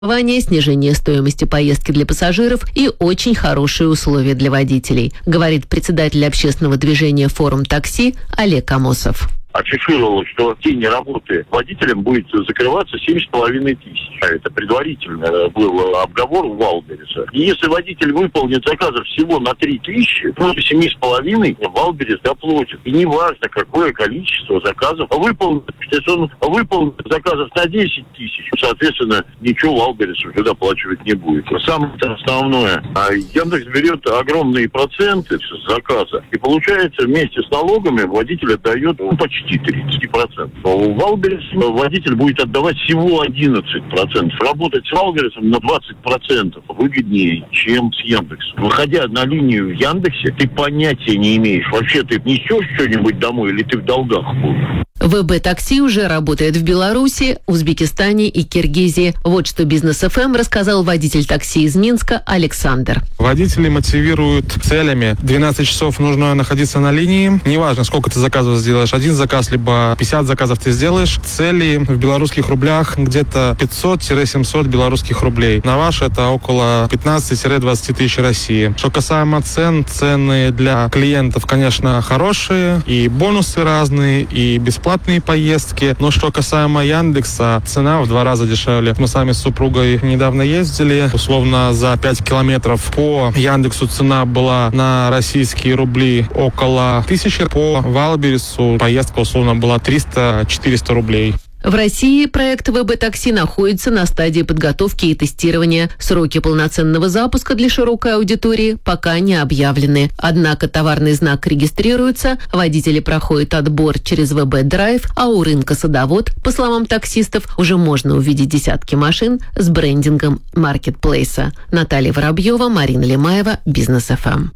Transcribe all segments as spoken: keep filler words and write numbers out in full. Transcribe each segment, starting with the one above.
снижение стоимости поездки для пассажиров и очень хорошие условия для водителей, говорит председатель общественного движения «Форум такси» Олег Амосов. Афишировал, что в день работы водителям будет закрываться семь с половиной тысяч. Это предварительно был обговор в Валберисе. И если водитель выполнит заказов всего на три тысячи, то семь с половиной Валберис доплатит. И неважно, какое количество заказов выполнит. Если он выполнит заказов на десять тысяч, соответственно, ничего Валберис уже доплачивать не будет. Самое основное, Яндекс берет огромные проценты с заказа. И получается, вместе с налогами водитель отдает ну, почти тридцать процентов. А у Валбериса водитель будет отдавать всего одиннадцать процентов. Работать с Валберисом на двадцать процентов выгоднее, чем с Яндексом. Выходя на линию в Яндексе, ты понятия не имеешь, вообще ты несешь что-нибудь домой или ты в долгах будешь. ВБ-такси уже работает в Беларуси, Узбекистане и Киргизии. Вот что Бизнес эф эм рассказал водитель такси из Минска Александр. Водители мотивируют целями. двенадцать часов нужно находиться на линии. Неважно, сколько ты заказов сделаешь. Один заказ, либо пятьдесят заказов ты сделаешь. Цели в белорусских рублях где-то пятьсот-семьсот белорусских рублей. На ваш это около пятнадцать-двадцать тысяч России. Что касаемо цен, цены для клиентов, конечно, хорошие. И бонусы разные, и бесплатные поездки. Но что касаемо Яндекса, цена в два раза дешевле. Мы сами с супругой недавно ездили. Условно за пять километров по Яндексу цена была на российские рубли около тысячи. По Валберису поездка условно была триста-четыреста рублей. В России проект ВБ-такси находится на стадии подготовки и тестирования. Сроки полноценного запуска для широкой аудитории пока не объявлены. Однако товарный знак регистрируется, водители проходят отбор через ВБ-драйв, а у рынка Садовод, по словам таксистов, уже можно увидеть десятки машин с брендингом маркетплейса. Наталья Воробьева, Марина Лемаева, Бизнес эф эм.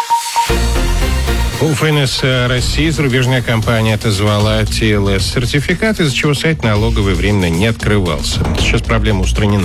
У ФНС России зарубежная компания отозвала ти эл эс-сертификат, из-за чего сайт налоговой временно не открывался. Сейчас проблема устранена.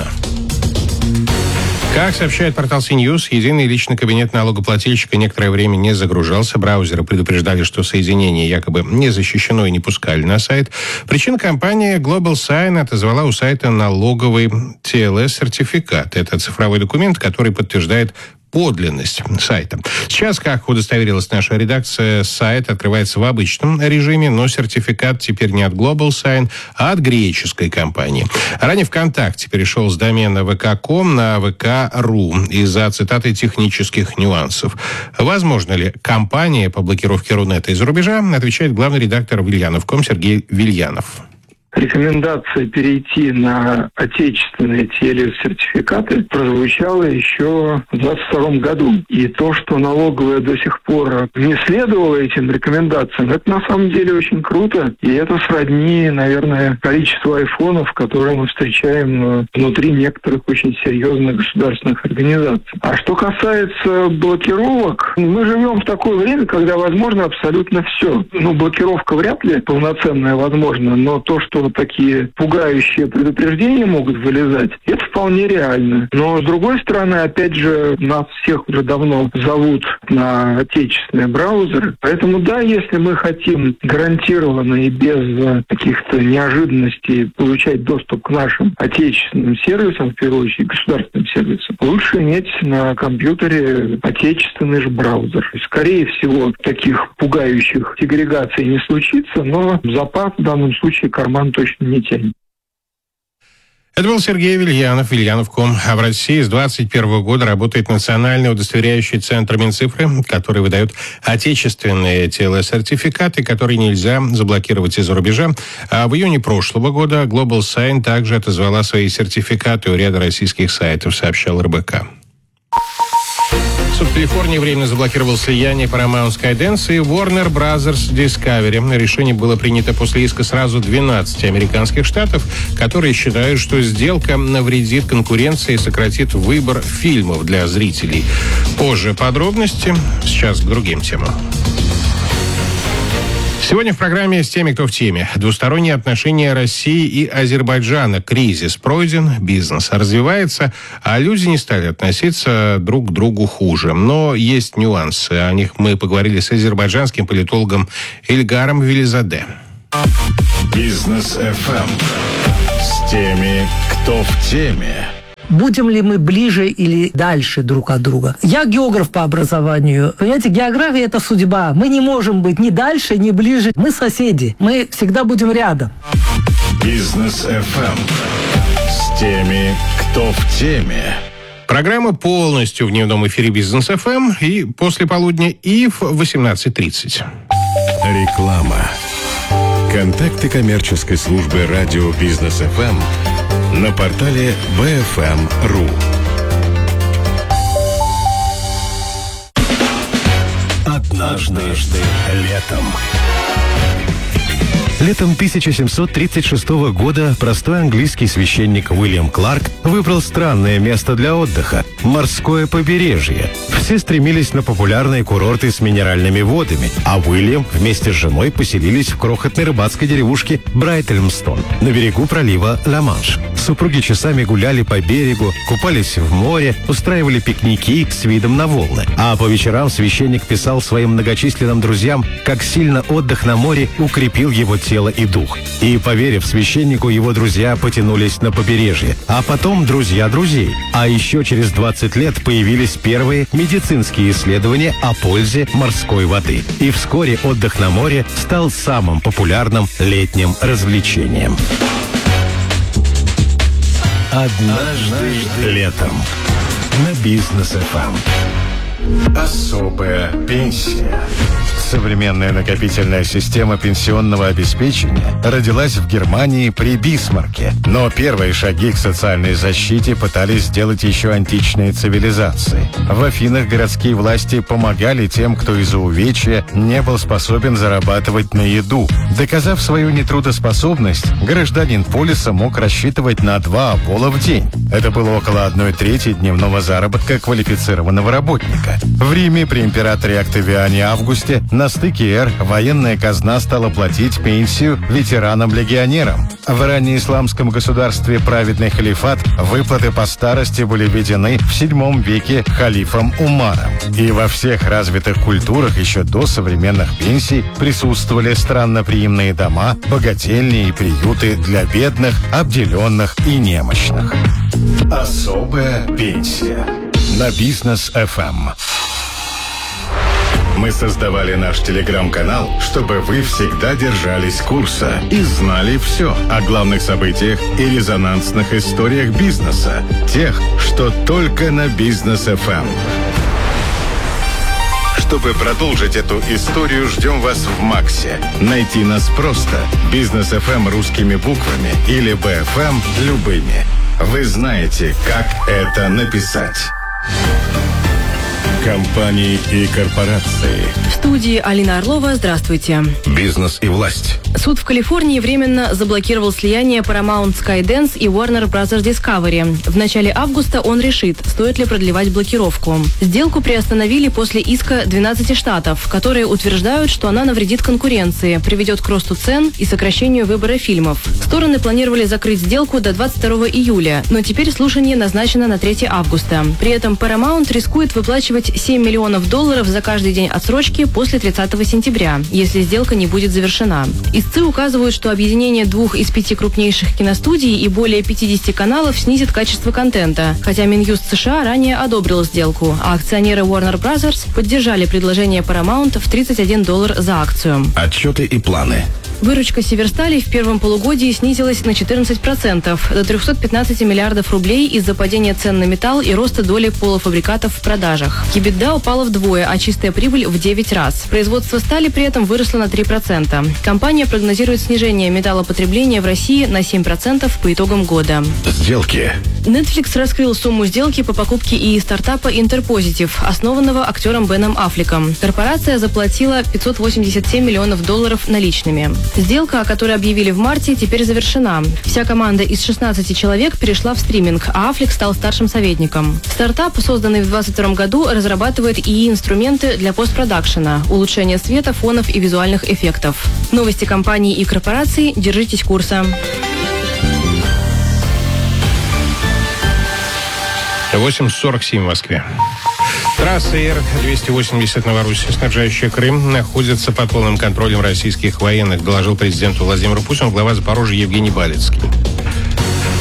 Как сообщает портал CNews, единый личный кабинет налогоплательщика некоторое время не загружался. Браузеры предупреждали, что соединение якобы не защищено и не пускали на сайт. Причина — компания Global Sign отозвала у сайта налоговый ти эл эс-сертификат. Это цифровой документ, который подтверждает подлинность сайта. Сейчас, как удостоверилась наша редакция, сайт открывается в обычном режиме, но сертификат теперь не от Global Sign, а от греческой компании. Ранее ВКонтакте перешел с домена вэ ка точка ком на вэ ка точка ру из-за, цитаты, технических нюансов. Возможно ли кампания по блокировке Рунета из-за рубежа, отвечает главный редактор Вильянов точка ком Сергей Вильянов. Рекомендация перейти на отечественные ти эл эс-сертификаты прозвучала еще в двадцать втором году. И то, что налоговая до сих пор не следовала этим рекомендациям, это на самом деле очень круто. И это сродни, наверное, количеству айфонов, которые мы встречаем внутри некоторых очень серьезных государственных организаций. А что касается блокировок, мы живем в такое время, когда возможно абсолютно все. Ну, блокировка вряд ли полноценная возможна, но то, что вот такие пугающие предупреждения могут вылезать, это вполне реально. Но, с другой стороны, опять же, нас всех уже давно зовут на отечественные браузеры. Поэтому, да, если мы хотим гарантированно и без каких-то неожиданностей получать доступ к нашим отечественным сервисам, в первую очередь государственным сервисам, лучше иметь на компьютере отечественный же браузер. Скорее всего, таких пугающих сегрегаций не случится, но запас в данном случае карман точно не тянет. Это был Сергей Вильянов, Вильянов точка ком. А в России с двадцать первого года работает национальный удостоверяющий центр Минцифры, который выдает отечественные ти эл эс-сертификаты, которые нельзя заблокировать из-за рубежа. А в июне прошлого года Global Sign также отозвала свои сертификаты у ряда российских сайтов, сообщал эр бэ ка. Суд Калифорнии временно заблокировал слияние Paramount Skydance и Warner Brothers Discovery. Решение было принято после иска сразу двенадцати американских штатов, которые считают, что сделка навредит конкуренции и сократит выбор фильмов для зрителей. Позже подробности. Сейчас к другим темам. Сегодня в программе «С теми, кто в теме». Двусторонние отношения России и Азербайджана. Кризис пройден, бизнес развивается, а люди не стали относиться друг к другу хуже. Но есть нюансы. О них мы поговорили с азербайджанским политологом Ильгаром Велизаде. Бизнес эф эм. С теми, кто в теме. будем ли мы ближе или дальше друг от друга. Я географ по образованию. Понимаете, география – это судьба. Мы не можем быть ни дальше, ни ближе. Мы соседи. Мы всегда будем рядом. Бизнес эф эм с теми, кто в теме. Программа полностью в дневном эфире Бизнес эф эм и после полудня, и в восемнадцать тридцать. Реклама. Контакты коммерческой службы радио Бизнес эф эм на портале би эф эм точка ру. Однажды летом. Летом тысяча семьсот тридцать шестого года простой английский священник Уильям Кларк выбрал странное место для отдыха – морское побережье. Все стремились на популярные курорты с минеральными водами, а Уильям вместе с женой поселились в крохотной рыбацкой деревушке Брайтельмстон на берегу пролива Ла-Манш. Супруги часами гуляли по берегу, купались в море, устраивали пикники с видом на волны. А по вечерам священник писал своим многочисленным друзьям, как сильно отдых на море укрепил его тело и дух. И, поверив священнику, его друзья потянулись на побережье, а потом друзья друзей. А еще через двадцать лет появились первые медицинские исследования о пользе морской воды. И вскоре отдых на море стал самым популярным летним развлечением. Однажды летом на Бизнес эф эм. Особая пенсия. Современная накопительная система пенсионного обеспечения родилась в Германии при Бисмарке. Но первые шаги к социальной защите пытались сделать еще античные цивилизации. В Афинах городские власти помогали тем, кто из-за увечья не был способен зарабатывать на еду. Доказав свою нетрудоспособность, гражданин полиса мог рассчитывать на два обола в день. Это было около одной трети дневного заработка квалифицированного работника. В Риме при императоре Октавиане Августе на стыке эр военная казна стала платить пенсию ветеранам-легионерам. В раннеисламском государстве праведный халифат выплаты по старости были введены в седьмом веке халифом Умаром. И во всех развитых культурах еще до современных пенсий присутствовали странноприимные дома, богательни и приюты для бедных, обделенных и немощных. Особая пенсия на Бизнес эф эм. Мы создавали наш телеграм-канал, чтобы вы всегда держались курса и знали все о главных событиях и резонансных историях бизнеса, тех, что только на Бизнес эф эм. Чтобы продолжить эту историю, ждем вас в Максе. Найти нас просто. Бизнес эф эм русскими буквами или би эф эм любыми. Вы знаете, как это написать. Компании и корпорации. В студии Алина Орлова. Здравствуйте. Бизнес и власть. Суд в Калифорнии временно заблокировал слияние Paramount Skydance и Warner Brothers Discovery. В начале августа он решит, стоит ли продлевать блокировку. Сделку приостановили после иска двенадцати штатов, которые утверждают, что она навредит конкуренции, приведет к росту цен и сокращению выбора фильмов. Стороны планировали закрыть сделку до двадцать второго июля, но теперь слушание назначено на третье августа. При этом Paramount рискует выплачивать семь миллионов долларов за каждый день отсрочки после тридцатого сентября, если сделка не будет завершена. Истцы указывают, что объединение двух из пяти крупнейших киностудий и более пятидесяти каналов снизит качество контента, хотя Минюст США ранее одобрил сделку, а акционеры Warner Brothers поддержали предложение Paramount в тридцать один доллар за акцию. Отчеты и планы. Выручка Северстали в первом полугодии снизилась на четырнадцать процентов, до трехсот пятнадцати миллиардов рублей из-за падения цен на металл и роста доли полуфабрикатов в продажах. EBITDA упала вдвое, а чистая прибыль в девять раз. Производство стали при этом выросло на три процента. Компания прогнозирует снижение металлопотребления в России на семь процентов по итогам года. Сделки. Netflix раскрыл сумму сделки по покупке ИИ стартапа Interpositive, основанного актером Беном Аффлеком. Корпорация заплатила пятьсот восемьдесят семь миллионов долларов наличными. Сделка, о которой объявили в марте, теперь завершена. Вся команда из шестнадцати человек перешла в стриминг, а Аффлек стал старшим советником. Стартап, созданный в двадцать втором году, разрабатывает ИИ-инструменты для постпродакшена, улучшения света, фонов и визуальных эффектов. Новости компаний и корпораций. Держитесь курса. восемь сорок семь в Москве. Трасса Р двести восемьдесят Новороссия, снабжающая Крым, находится под полным контролем российских военных, доложил президенту Владимиру Путину глава Запорожья Евгений Балицкий.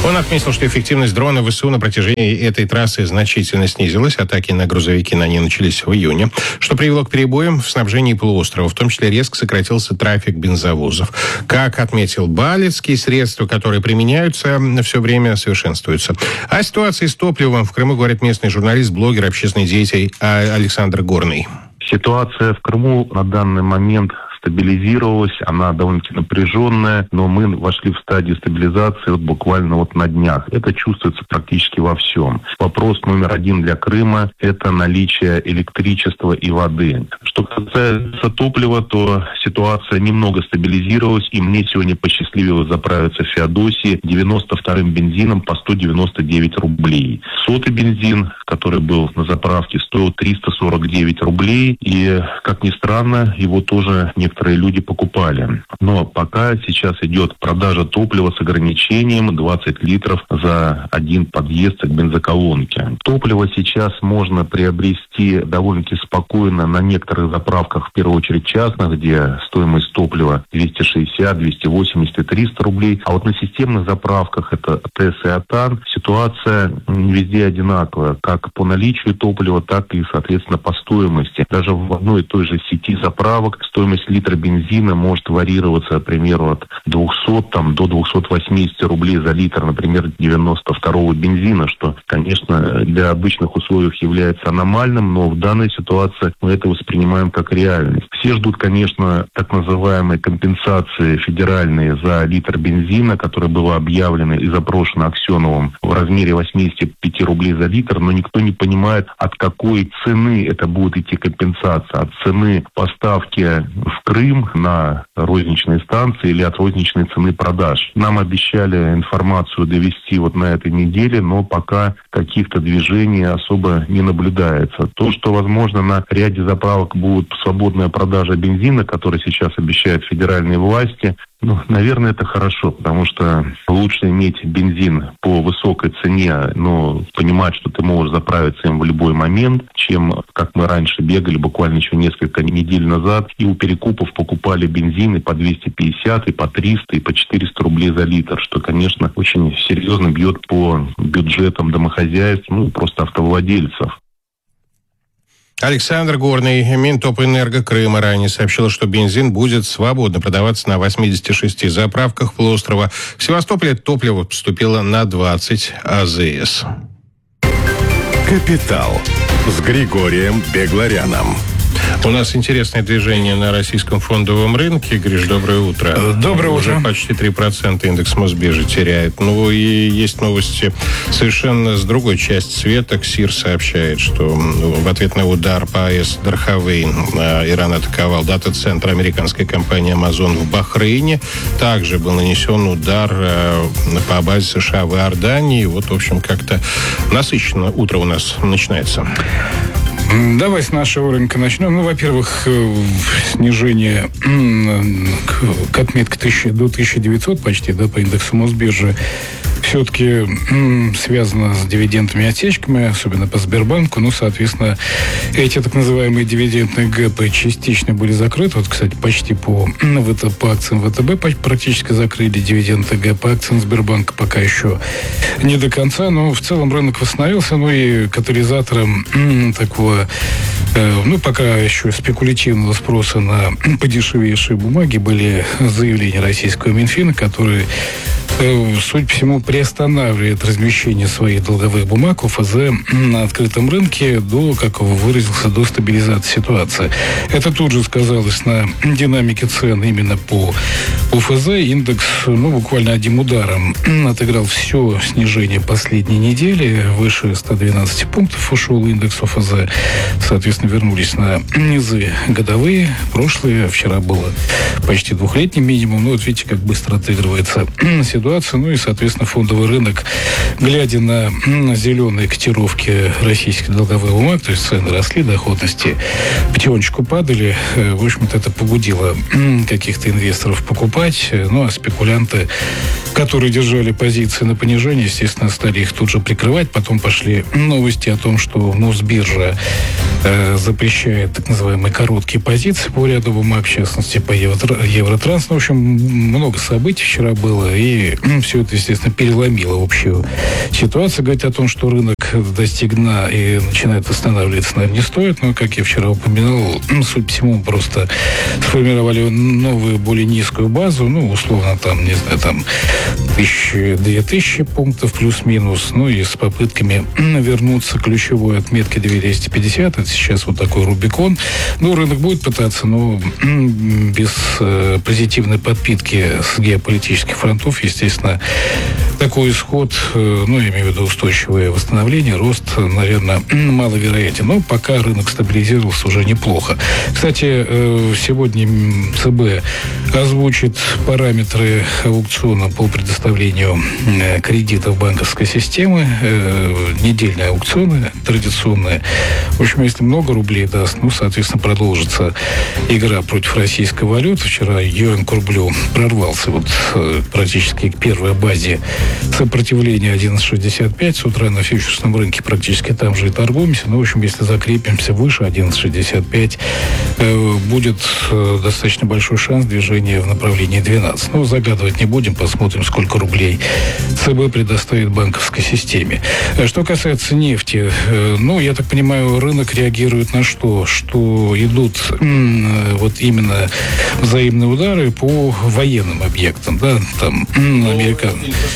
Он отметил, что эффективность дрона ВСУ на протяжении этой трассы значительно снизилась. Атаки на грузовики на ней начались в июне, что привело к перебоям в снабжении полуострова. В том числе резко сократился трафик бензовозов. Как отметил Балецкий, средства, которые применяются, все время совершенствуются. О ситуации с топливом в Крыму говорит местный журналист, блогер, общественный деятель Александр Горный. Ситуация в Крыму на данный момент стабилизировалась, она довольно-таки напряженная, но мы вошли в стадию стабилизации вот буквально вот на днях. Это чувствуется практически во всем. Вопрос номер один для Крыма – это наличие электричества и воды. Что касается топлива, то ситуация немного стабилизировалась, и мне сегодня посчастливилось заправиться в Феодосии девяносто вторым бензином по сто девяносто девять рублей. Сотый бензин, который был на заправке, стоил триста сорок девять рублей, и, как ни странно, его тоже некоторые люди покупали. Но пока сейчас идет продажа топлива с ограничением двадцать литров за один подъезд к бензоколонке. Топливо сейчас можно приобрести довольно-таки спокойно на некоторых заправках, в первую очередь частных, где стоимость топлива двести шестьдесят, двести восемьдесят и триста рублей. А вот на системных заправках, это ТЭС и АТАН, ситуация везде одинаковая, как по наличию топлива, так и, соответственно, по стоимости. Даже в одной и той же сети заправок стоимость литра бензина может варьироваться, к примеру, от двухсот там, до двухсот восьмидесяти рублей за литр, например, девяносто второго бензина, что, конечно, для обычных условий является аномальным, но в данной ситуации мы это воспринимаем как реальность. Все ждут, конечно, так называемой компенсации федеральной за литр бензина, которая была объявлена и запрошена Аксеновым в размере восьмидесяти пяти рублей за литр, но никто не понимает, от какой цены это будет идти компенсация, от цены поставки в Крым на розничные станции или от розничной цены продаж. Нам обещали информацию довести вот на этой неделе, но пока каких-то движений особо не наблюдается. То, что, возможно, на ряде заправок будет свободная продажа бензина, который сейчас обещают федеральные власти, ну, наверное, это хорошо, потому что лучше иметь бензин по высокой цене, но понимать, что ты можешь заправиться им в любой момент, чем, как мы раньше бегали, буквально еще несколько недель назад, и у перекупов покупали бензин и по двести пятьдесят, и по триста, и по четыреста рублей за литр, что, конечно, очень серьезно бьет по бюджетам домохозяйств, ну, просто автовладельцев. Александр Горный, Минтопэнерго Крыма, ранее сообщил, что бензин будет свободно продаваться на восьмидесяти шести заправках полуострова. В Севастополе топливо поступило на двадцать АЗС. «Капитал» с Григорием Бегларяном. У нас интересное движение на российском фондовом рынке. Гриш, доброе утро. Доброе утро. Уже почти три процента индекс Мосбиржи теряет. Ну и есть новости совершенно с другой части света. КСИР сообщает, что в ответ на удар по АЭС Дархавейн Иран атаковал дата-центр американской компании Amazon в Бахрейне. Также был нанесен удар по базе США в Иордании. Вот, в общем, как-то насыщенно утро у нас начинается. Давай с нашего рынка начнем. Ну, во-первых, снижение к отметке тысячи, до тысячи девятисот почти, да, по индексу Мосбиржи, все-таки связано с дивидендными отсечками, особенно по Сбербанку. Ну, соответственно, эти так называемые дивидендные гэпы частично были закрыты. Вот, кстати, почти по, по акциям ВТБ практически закрыли дивидендные гэпы. По акциям Сбербанка пока еще не до конца. Но в целом рынок восстановился. Ну и катализатором такого, ну, пока еще спекулятивного спроса на подешевевшие бумаги были заявления российского Минфина, которые, судя по всему, приостанавливает размещение своих долговых бумаг ОФЗ на открытом рынке до, как он выразился, до стабилизации ситуации. Это тут же сказалось на динамике цен именно по ОФЗ. Индекс, ну, буквально одним ударом отыграл все снижение последней недели. Выше ста двенадцати пунктов ушел индекс ОФЗ. Соответственно, вернулись на низы годовые. Прошлые, вчера было почти двухлетний минимум. Ну, вот видите, как быстро отыгрывается ситуация. Ну и, соответственно, фондовый рынок, глядя на, на зеленые котировки российских долговых бумаг, то есть цены росли, доходности потихонечку падали. В общем-то, это побудило каких-то инвесторов покупать. Ну, а спекулянты, которые держали позиции на понижение, естественно, стали их тут же прикрывать. Потом пошли новости о том, что Мосбиржа э, запрещает так называемые короткие позиции по ряду бумаг, в частности, по Евротранс. Ну, в общем, много событий вчера было. И И все это, естественно, переломило общую ситуацию. Говорить о том, что рынок достиг дна и начинает останавливаться, наверное, не стоит. Но, как я вчера упоминал, суть по всему, просто сформировали новую, более низкую базу. Ну, условно, там, не знаю, там, тысячи, две тысячи пунктов плюс-минус. Ну, и с попытками вернуться к ключевой отметке двести пятьдесят. Это сейчас вот такой Рубикон. Ну, рынок будет пытаться, но без э, позитивной подпитки с геополитических фронтов, естественно, такой исход, э, ну, я имею в виду устойчивое восстановление, рост, наверное, маловероятен. Но пока рынок стабилизировался уже неплохо. Кстати, э, сегодня ЦБ озвучит параметры аукциона по предоставлению э, кредитов банковской системы. Э, недельные аукционы традиционные. В общем, если много рублей даст, ну, соответственно, продолжится игра против российской валюты. Вчера юань к рублю прорвался вот э, практически к первой базе сопротивления одиннадцать шестьдесят пять. С утра на фьючерсном рынке практически там же и торгуемся. Ну, в общем, если закрепимся выше одиннадцать шестьдесят пять, э, будет э, достаточно большой шанс движения в направлении двенадцать. Но загадывать не будем, посмотрим, сколько рублей ЦБ предоставит банковской системе. Что касается нефти, э, ну, я так понимаю, рынок реагирует на что? Что идут м, вот именно взаимные удары по военным объектам, да, там, американ...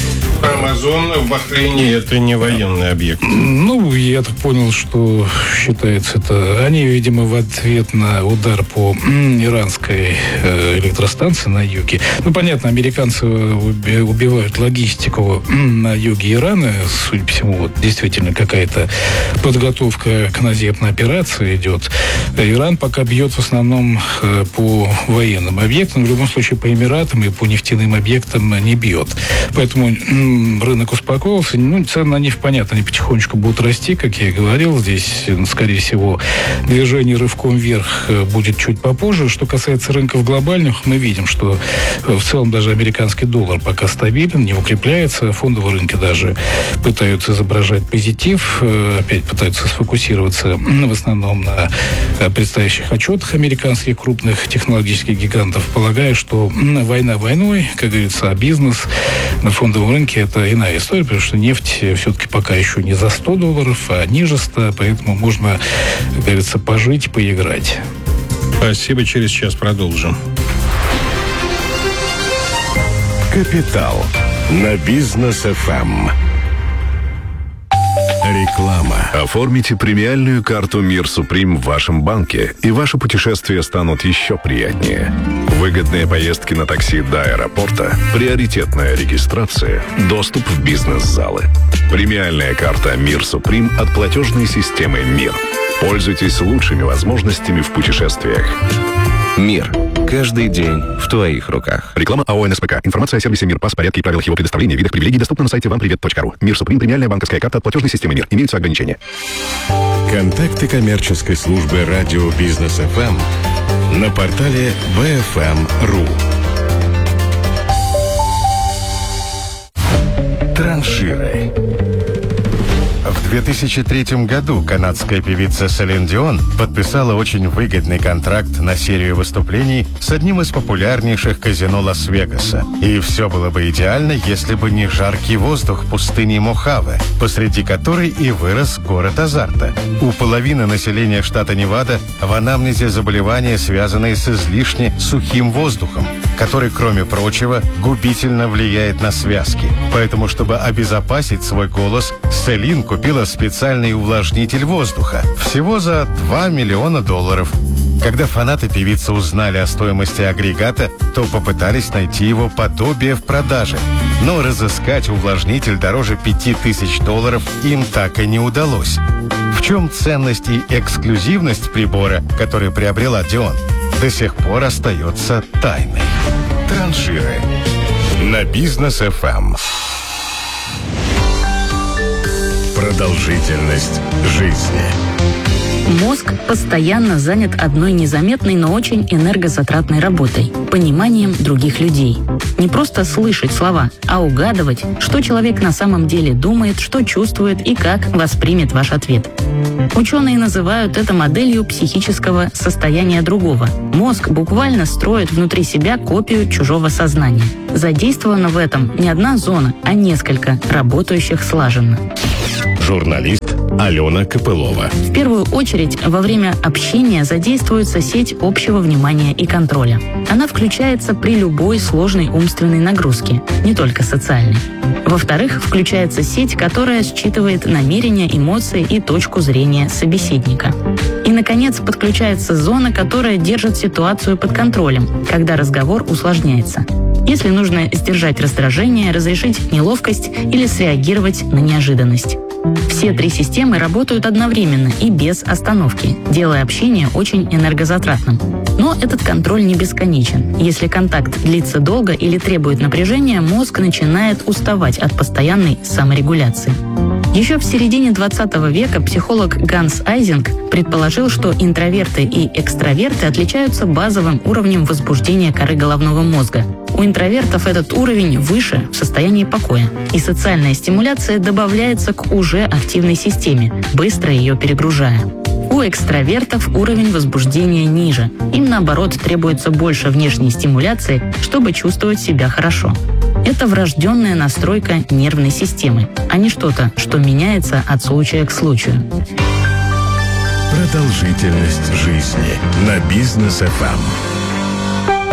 Амазон в Бахрейне — это не военный объект. Ну, я так понял, что считается это... Они, видимо, в ответ на удар по иранской электростанции на юге. Ну, понятно, американцы убивают логистику на юге Ирана. Судя по всему, вот действительно какая-то подготовка к наземной операции идет. Иран пока бьет в основном по военным объектам. В любом случае, по Эмиратам и по нефтяным объектам не бьет. Поэтому рынок успокоился. Ну, цены на нефть, понятно, они потихонечку будут расти, как я и говорил. Здесь, скорее всего, движение рывком вверх будет чуть попозже. Что касается рынков глобальных, мы видим, что в целом даже американский доллар пока стабилен, не укрепляется. Фондовые рынки даже пытаются изображать позитив, опять пытаются сфокусироваться в основном на предстоящих отчетах американских крупных технологических гигантов, полагая, что война войной, как говорится, а бизнес на фондовом рынке — это иная история, потому что нефть все-таки пока еще не за сто долларов, а ниже ста, поэтому можно, как говорится, пожить, поиграть. Спасибо, через час продолжим. Капитал на Бизнес эф эм. Реклама. Оформите премиальную карту «Мир Суприм» в вашем банке, и ваши путешествия станут еще приятнее. Выгодные поездки на такси до аэропорта, приоритетная регистрация, доступ в бизнес-залы. Премиальная карта «Мир Суприм» от платежной системы «Мир». Пользуйтесь лучшими возможностями в путешествиях. «Мир». Каждый день в твоих руках. Реклама АО НСПК. Информация о сервисе «Мир», порядке и правилах его предоставления, видах привилегий доступна на сайте вам привет точка ру. «Мир Суприм» — премиальная банковская карта от платежной системы «Мир». Имеются ограничения. Контакты коммерческой службы радио Бизнес эф эм на портале би эф эм точка ру. Транжиры. В две тысячи третьем году канадская певица Селин Дион подписала очень выгодный контракт на серию выступлений с одним из популярнейших казино Лас-Вегаса. И все было бы идеально, если бы не жаркий воздух пустыни Мохаве, посреди которой и вырос город азарта. У половины населения штата Невада в анамнезе заболевания, связанные с излишне сухим воздухом, который, кроме прочего, губительно влияет на связки. Поэтому, чтобы обезопасить свой голос, Селин купила специальный увлажнитель воздуха. Всего за два миллиона долларов. Когда фанаты певицы узнали о стоимости агрегата, то попытались найти его подобие в продаже. Но разыскать увлажнитель дороже пяти тысяч долларов им так и не удалось. В чем ценность и эксклюзивность прибора, который приобрела Дион, до сих пор остается тайной. Продолжительность жизни. Мозг постоянно занят одной незаметной, но очень энергозатратной работой – пониманием других людей. Не просто слышать слова, а угадывать, что человек на самом деле думает, что чувствует и как воспримет ваш ответ. Ученые называют это моделью психического состояния другого. Мозг буквально строит внутри себя копию чужого сознания. Задействована в этом не одна зона, а несколько, работающих слаженно. Журналист Алена Копылова. В первую очередь, во время общения задействуется сеть общего внимания и контроля. Она включается при любой сложной умственной нагрузке, не только социальной. Во-вторых, включается сеть, которая считывает намерения, эмоции и точку зрения собеседника. И, наконец, подключается зона, которая держит ситуацию под контролем, когда разговор усложняется. Если нужно сдержать раздражение, разрешить неловкость или среагировать на неожиданность. Все три системы работают одновременно и без остановки, делая общение очень энергозатратным. Но этот контроль не бесконечен. Если контакт длится долго или требует напряжения, мозг начинает уставать от постоянной саморегуляции. Еще в середине двадцатого века психолог Ганс Айзинг предположил, что интроверты и экстраверты отличаются базовым уровнем возбуждения коры головного мозга. У интровертов этот уровень выше, в состоянии покоя, и социальная стимуляция добавляется к уже активной системе, быстро ее перегружая. У экстравертов уровень возбуждения ниже. Им, наоборот, требуется больше внешней стимуляции, чтобы чувствовать себя хорошо. Это врожденная настройка нервной системы, а не что-то, что меняется от случая к случаю. Продолжительность жизни на Бизнес эф эм.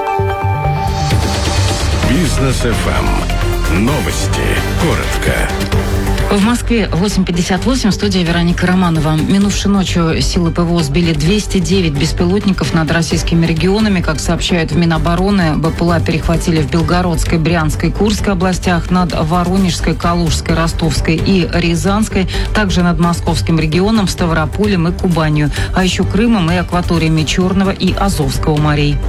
Бизнес эф эм. Новости. Коротко. В Москве восемь пятьдесят восемь, студия Вероника Романова. Минувшей ночью силы ПВО сбили двести девять беспилотников над российскими регионами. Как сообщают в Минобороны, БПЛА перехватили в Белгородской, Брянской, Курской областях, над Воронежской, Калужской, Ростовской и Рязанской, также над Московским регионом, Ставрополем и Кубанью, а еще Крымом и акваториями Черного и Азовского морей.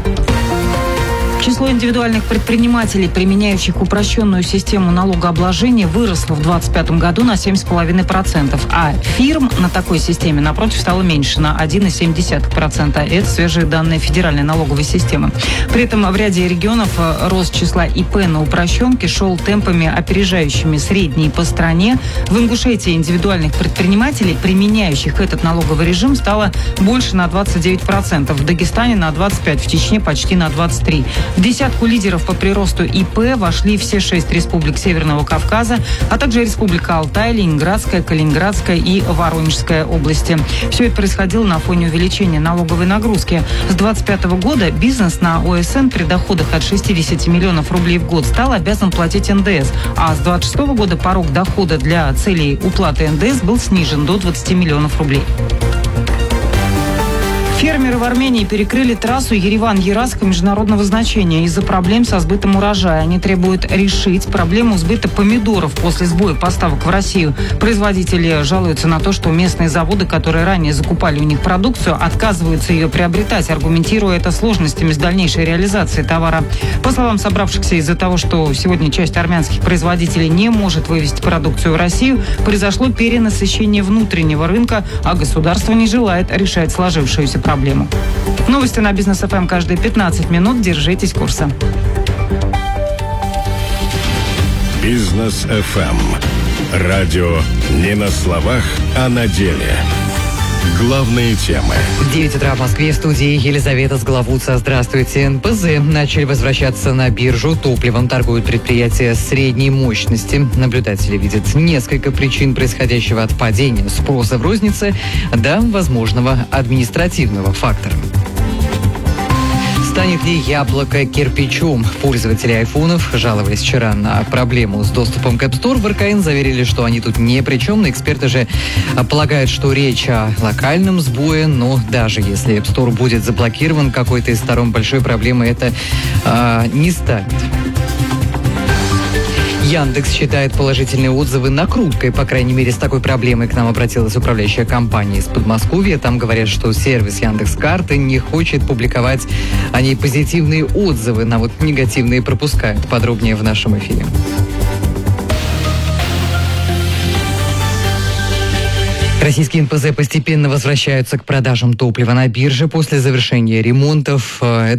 Число индивидуальных предпринимателей, применяющих упрощенную систему налогообложения, выросло в двадцать пятом году на семь целых пять десятых процента, а фирм на такой системе, напротив, стало меньше, на один целых семь десятых процента. Это свежие данные Федеральной налоговой системы. При этом в ряде регионов рост числа ИП на упрощенке шел темпами, опережающими средние по стране. В Ингушетии индивидуальных предпринимателей, применяющих этот налоговый режим, стало больше на двадцать девять процентов, в Дагестане на двадцать пять процентов, в Чечне почти на двадцать три процента. В десятку лидеров по приросту ИП вошли все шесть республик Северного Кавказа, а также Республика Алтай, Ленинградская, Калининградская и Воронежская области. Все это происходило на фоне увеличения налоговой нагрузки. С двадцать пятого года бизнес на ОСН при доходах от шестьдесят миллионов рублей в год стал обязан платить эн дэ эс, а с двадцать шестого года порог дохода для целей уплаты эн дэ эс был снижен до двадцати миллионов рублей. Фермеры в Армении перекрыли трассу Ереван-Ераско международного значения из-за проблем со сбытом урожая. Они требуют решить проблему сбыта помидоров после сбоя поставок в Россию. Производители жалуются на то, что местные заводы, которые ранее закупали у них продукцию, отказываются ее приобретать, аргументируя это сложностями с дальнейшей реализацией товара. По словам собравшихся, из-за того, что сегодня часть армянских производителей не может вывести продукцию в Россию, произошло перенасыщение внутреннего рынка, а государство не желает решать сложившуюся проблему. Проблему. Новости на Бизнес эф эм каждые пятнадцать минут. Держитесь курса. Бизнес эф эм. Радио не на словах, а на деле. Главные темы. девять утра в Москве, в студии Елизавета Сгловуца. Здравствуйте. эн пэ зэ начали возвращаться на биржу. Топливом торгуют предприятия средней мощности. Наблюдатели видят несколько причин происходящего от падения спроса в рознице до возможного административного фактора. Станет ли яблоко кирпичом? Пользователи айфонов, жаловались вчера на проблему с доступом к App Store, в эр ка эн заверили, что они тут ни при чем. Но эксперты же полагают, что речь о локальном сбое, но даже если App Store будет заблокирован, какой-то из сторон большой проблемы это а, не станет. Яндекс считает положительные отзывы накруткой. По крайней мере, с такой проблемой к нам обратилась управляющая компания из Подмосковья. Там говорят, что сервис Яндекс.Карты не хочет публиковать о ней позитивные отзывы, на вот негативные пропускают. Подробнее в нашем эфире. Российские эн пэ зэ постепенно возвращаются к продажам топлива на бирже после завершения ремонтов.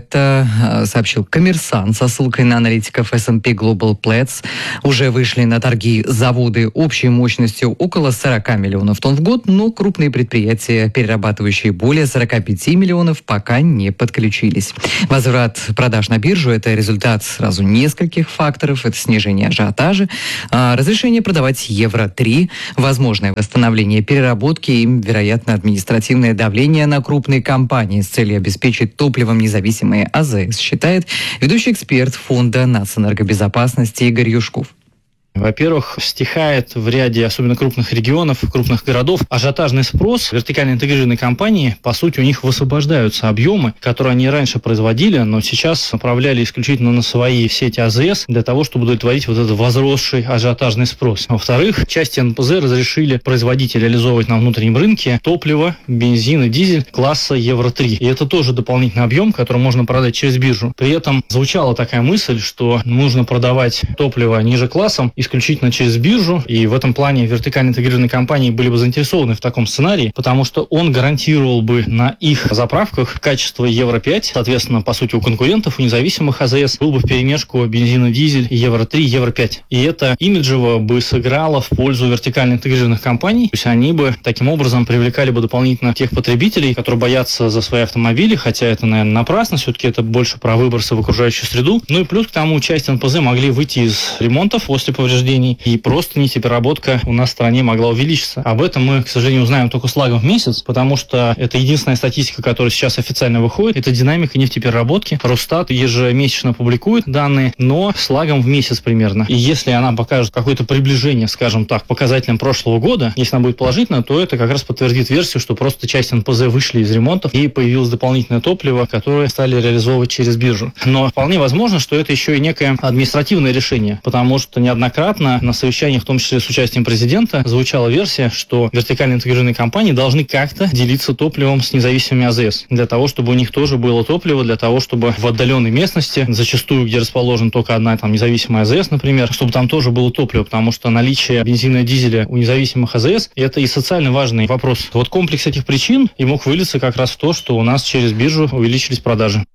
Это сообщил «Коммерсант» со ссылкой на аналитиков эс энд пи Global Platts. Уже вышли на торги заводы общей мощностью около сорок миллионов тонн в год, но крупные предприятия, перерабатывающие более сорок пять миллионов, пока не подключились. Возврат продаж на биржу – это результат сразу нескольких факторов. Это снижение ажиотажа, разрешение продавать евро три, возможное восстановление переработки и, вероятно, административное давление на крупные компании с целью обеспечить топливом независимые а зэ эс, считает ведущий эксперт Фонда нацэнергобезопасности Игорь Юшков. Во-первых, стихает в ряде, особенно крупных регионов, крупных городов, ажиотажный спрос. Вертикально интегрированные компании, по сути, у них высвобождаются объемы, которые они раньше производили, но сейчас направляли исключительно на свои сети а зэ эс для того, чтобы удовлетворить вот этот возросший ажиотажный спрос. Во-вторых, части эн пэ зэ разрешили производить и реализовывать на внутреннем рынке топливо, бензин и дизель класса евро три. И это тоже дополнительный объем, который можно продать через биржу. При этом звучала такая мысль, что нужно продавать топливо ниже классом исключительно через биржу, и в этом плане вертикально интегрированные компании были бы заинтересованы в таком сценарии, потому что он гарантировал бы на их заправках качество евро пять, соответственно, по сути, у конкурентов, у независимых а зэ эс был бы вперемешку бензин и дизель, евро три, евро пять. И это имиджево бы сыграло в пользу вертикально интегрированных компаний, то есть они бы таким образом привлекали бы дополнительно тех потребителей, которые боятся за свои автомобили, хотя это, наверное, напрасно, все-таки это больше про выбросы в окружающую среду. Ну и плюс к тому, часть эн пэ зэ могли выйти из ремонтов после повреждений, и просто нефтепереработка у нас в стране могла увеличиться. Об этом мы, к сожалению, узнаем только с лагом в месяц, потому что это единственная статистика, которая сейчас официально выходит. Это динамика нефтепереработки. Росстат ежемесячно публикует данные, но с лагом в месяц примерно. И если она покажет какое-то приближение, скажем так, показателям прошлого года, если она будет положительно, то это как раз подтвердит версию, что просто часть эн пэ зэ вышли из ремонтов и появилось дополнительное топливо, которое стали реализовывать через биржу. Но вполне возможно, что это еще и некое административное решение, потому что неоднократно на совещаниях, в том числе с участием президента, звучала версия, что вертикально интегрированные компании должны как-то делиться топливом с независимыми а зэ эс, для того, чтобы у них тоже было топливо, для того, чтобы в отдаленной местности, зачастую, где расположена только одна там независимая а зэ эс, например, чтобы там тоже было топливо, потому что наличие бензина и дизеля у независимых а зэ эс – это и социально важный вопрос. Вот комплекс этих причин и мог вылиться как раз в то, что у нас через биржу увеличились продажи.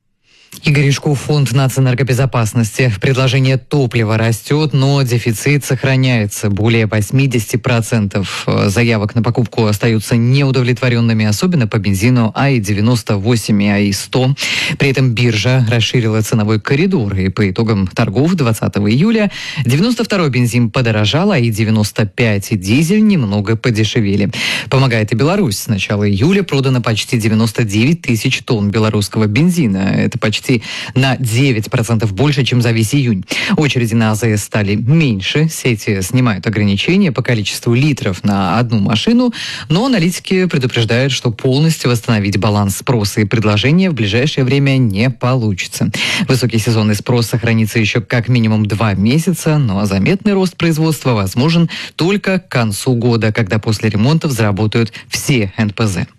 Игорь Юшков, Фонд нацэнергобезопасности. Предложение топлива растет, но дефицит сохраняется. Более восемьдесят процентов заявок на покупку остаются неудовлетворенными, особенно по бензину а и девяносто восемь и а и сто. При этом биржа расширила ценовой коридор, и по итогам торгов двадцатого июля девяносто второй бензин подорожал, а и девяносто пять и дизель немного подешевели. Помогает и Беларусь. С начала июля продано почти девяносто девять тысяч тонн белорусского бензина. Это почти на девять процентов больше, чем за весь июнь. Очереди на а зэ эс стали меньше, сети снимают ограничения по количеству литров на одну машину, но аналитики предупреждают, что полностью восстановить баланс спроса и предложения в ближайшее время не получится. Высокий сезонный спрос сохранится еще как минимум два месяца, но заметный рост производства возможен только к концу года, когда после ремонтов заработают все эн пэ зэ.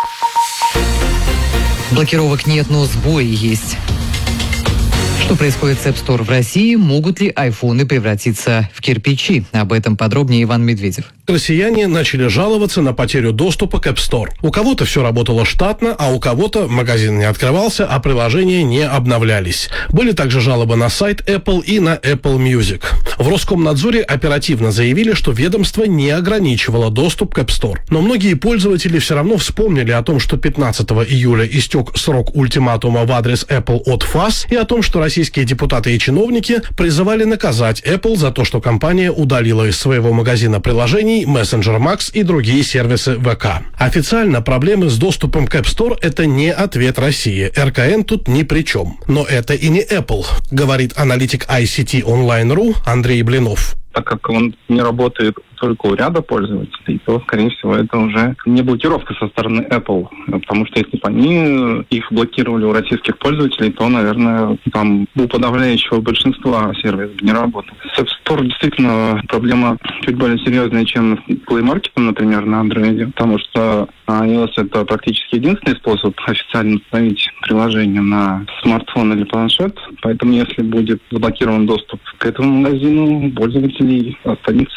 Блокировок нет, но сбои есть. Что происходит с App Store в России? Могут ли айфоны превратиться в кирпичи? Об этом подробнее Иван Медведев. Россияне начали жаловаться на потерю доступа к App Store. У кого-то все работало штатно, а у кого-то магазин не открывался, а приложения не обновлялись. Были также жалобы на сайт Apple и на Apple Music. В Роскомнадзоре оперативно заявили, что ведомство не ограничивало доступ к App Store. Но многие пользователи все равно вспомнили о том, что пятнадцатого июля истек срок ультиматума в адрес Apple от ФАС, и о том, что российские депутаты и чиновники призывали наказать Apple за то, что компания удалила из своего магазина приложений Messenger Max и другие сервисы вэ ка. Официально проблемы с доступом к App Store – это не ответ России. эр ка эн тут ни при чем. Но это и не Apple, говорит аналитик ай си ти онлайн точка ру Андрей Блинов. Так как он не работает только у ряда пользователей, то, скорее всего, это уже не блокировка со стороны Apple. Потому что если бы они их блокировали у российских пользователей, то, наверное, там у подавляющего большинства сервис не работал. С App Store действительно проблема чуть более серьезная, чем с Play Market, например, на Android, потому что iOS — это практически единственный способ официально установить приложение на смартфон или планшет. Поэтому, если будет заблокирован доступ к этому магазину, пользователей останется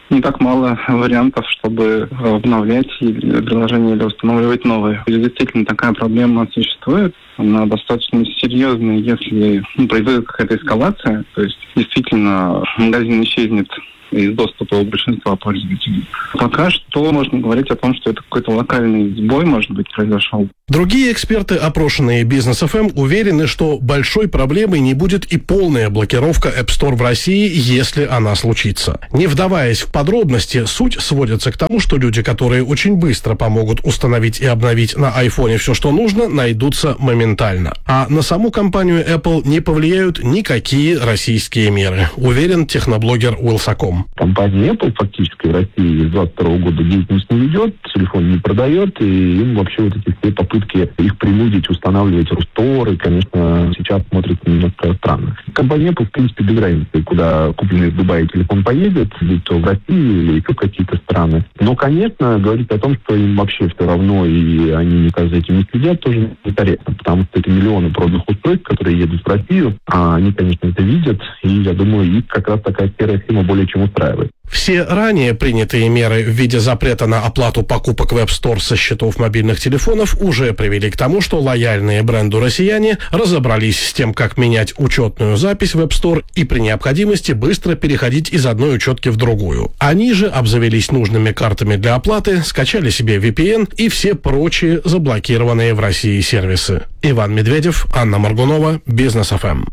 не так мало вариантов, чтобы обновлять приложение или устанавливать новые. И действительно такая проблема существует. Она достаточно серьезная, если ну, произойдет какая-то эскалация, то есть действительно магазин исчезнет из доступа у большинства пользователей. Пока что можно говорить о том, что это какой-то локальный сбой, может быть, произошел. Другие эксперты, опрошенные Бизнес эф эм, уверены, что большой проблемой не будет и полная блокировка App Store в России, если она случится. Не вдаваясь в подробности, суть сводится к тому, что люди, которые очень быстро помогут установить и обновить на айфоне все, что нужно, найдутся моментально. А на саму компанию Apple не повлияют никакие российские меры, уверен техноблогер Уилсаком. Компания Apple фактически в России с двадцать второго года деятельность не ведет, телефон не продает, и им вообще вот эти все попытки их принудить устанавливать Рустор, и, конечно, сейчас смотрится немножко странно. Компания Apple, в принципе, без разницы, куда купленный в Дубае телефон поедет, будь то в России или еще какие-то страны. Но, конечно, говорить о том, что им вообще все равно, и они никак за этим не следят, тоже некорректно, потому что это миллионы проданных устройств, которые едут в Россию, а они, конечно, это видят, и, я думаю, их как раз такая серая схема более чем устраивает. Все ранее принятые меры в виде запрета на оплату покупок в App Store со счетов мобильных телефонов уже привели к тому, что лояльные бренду россияне разобрались с тем, как менять учетную запись в App Store и при необходимости быстро переходить из одной учетки в другую. Они же обзавелись нужными картами для оплаты, скачали себе ви пи эн и все прочие заблокированные в России сервисы. Иван Медведев, Анна Моргунова, Бизнес эф эм.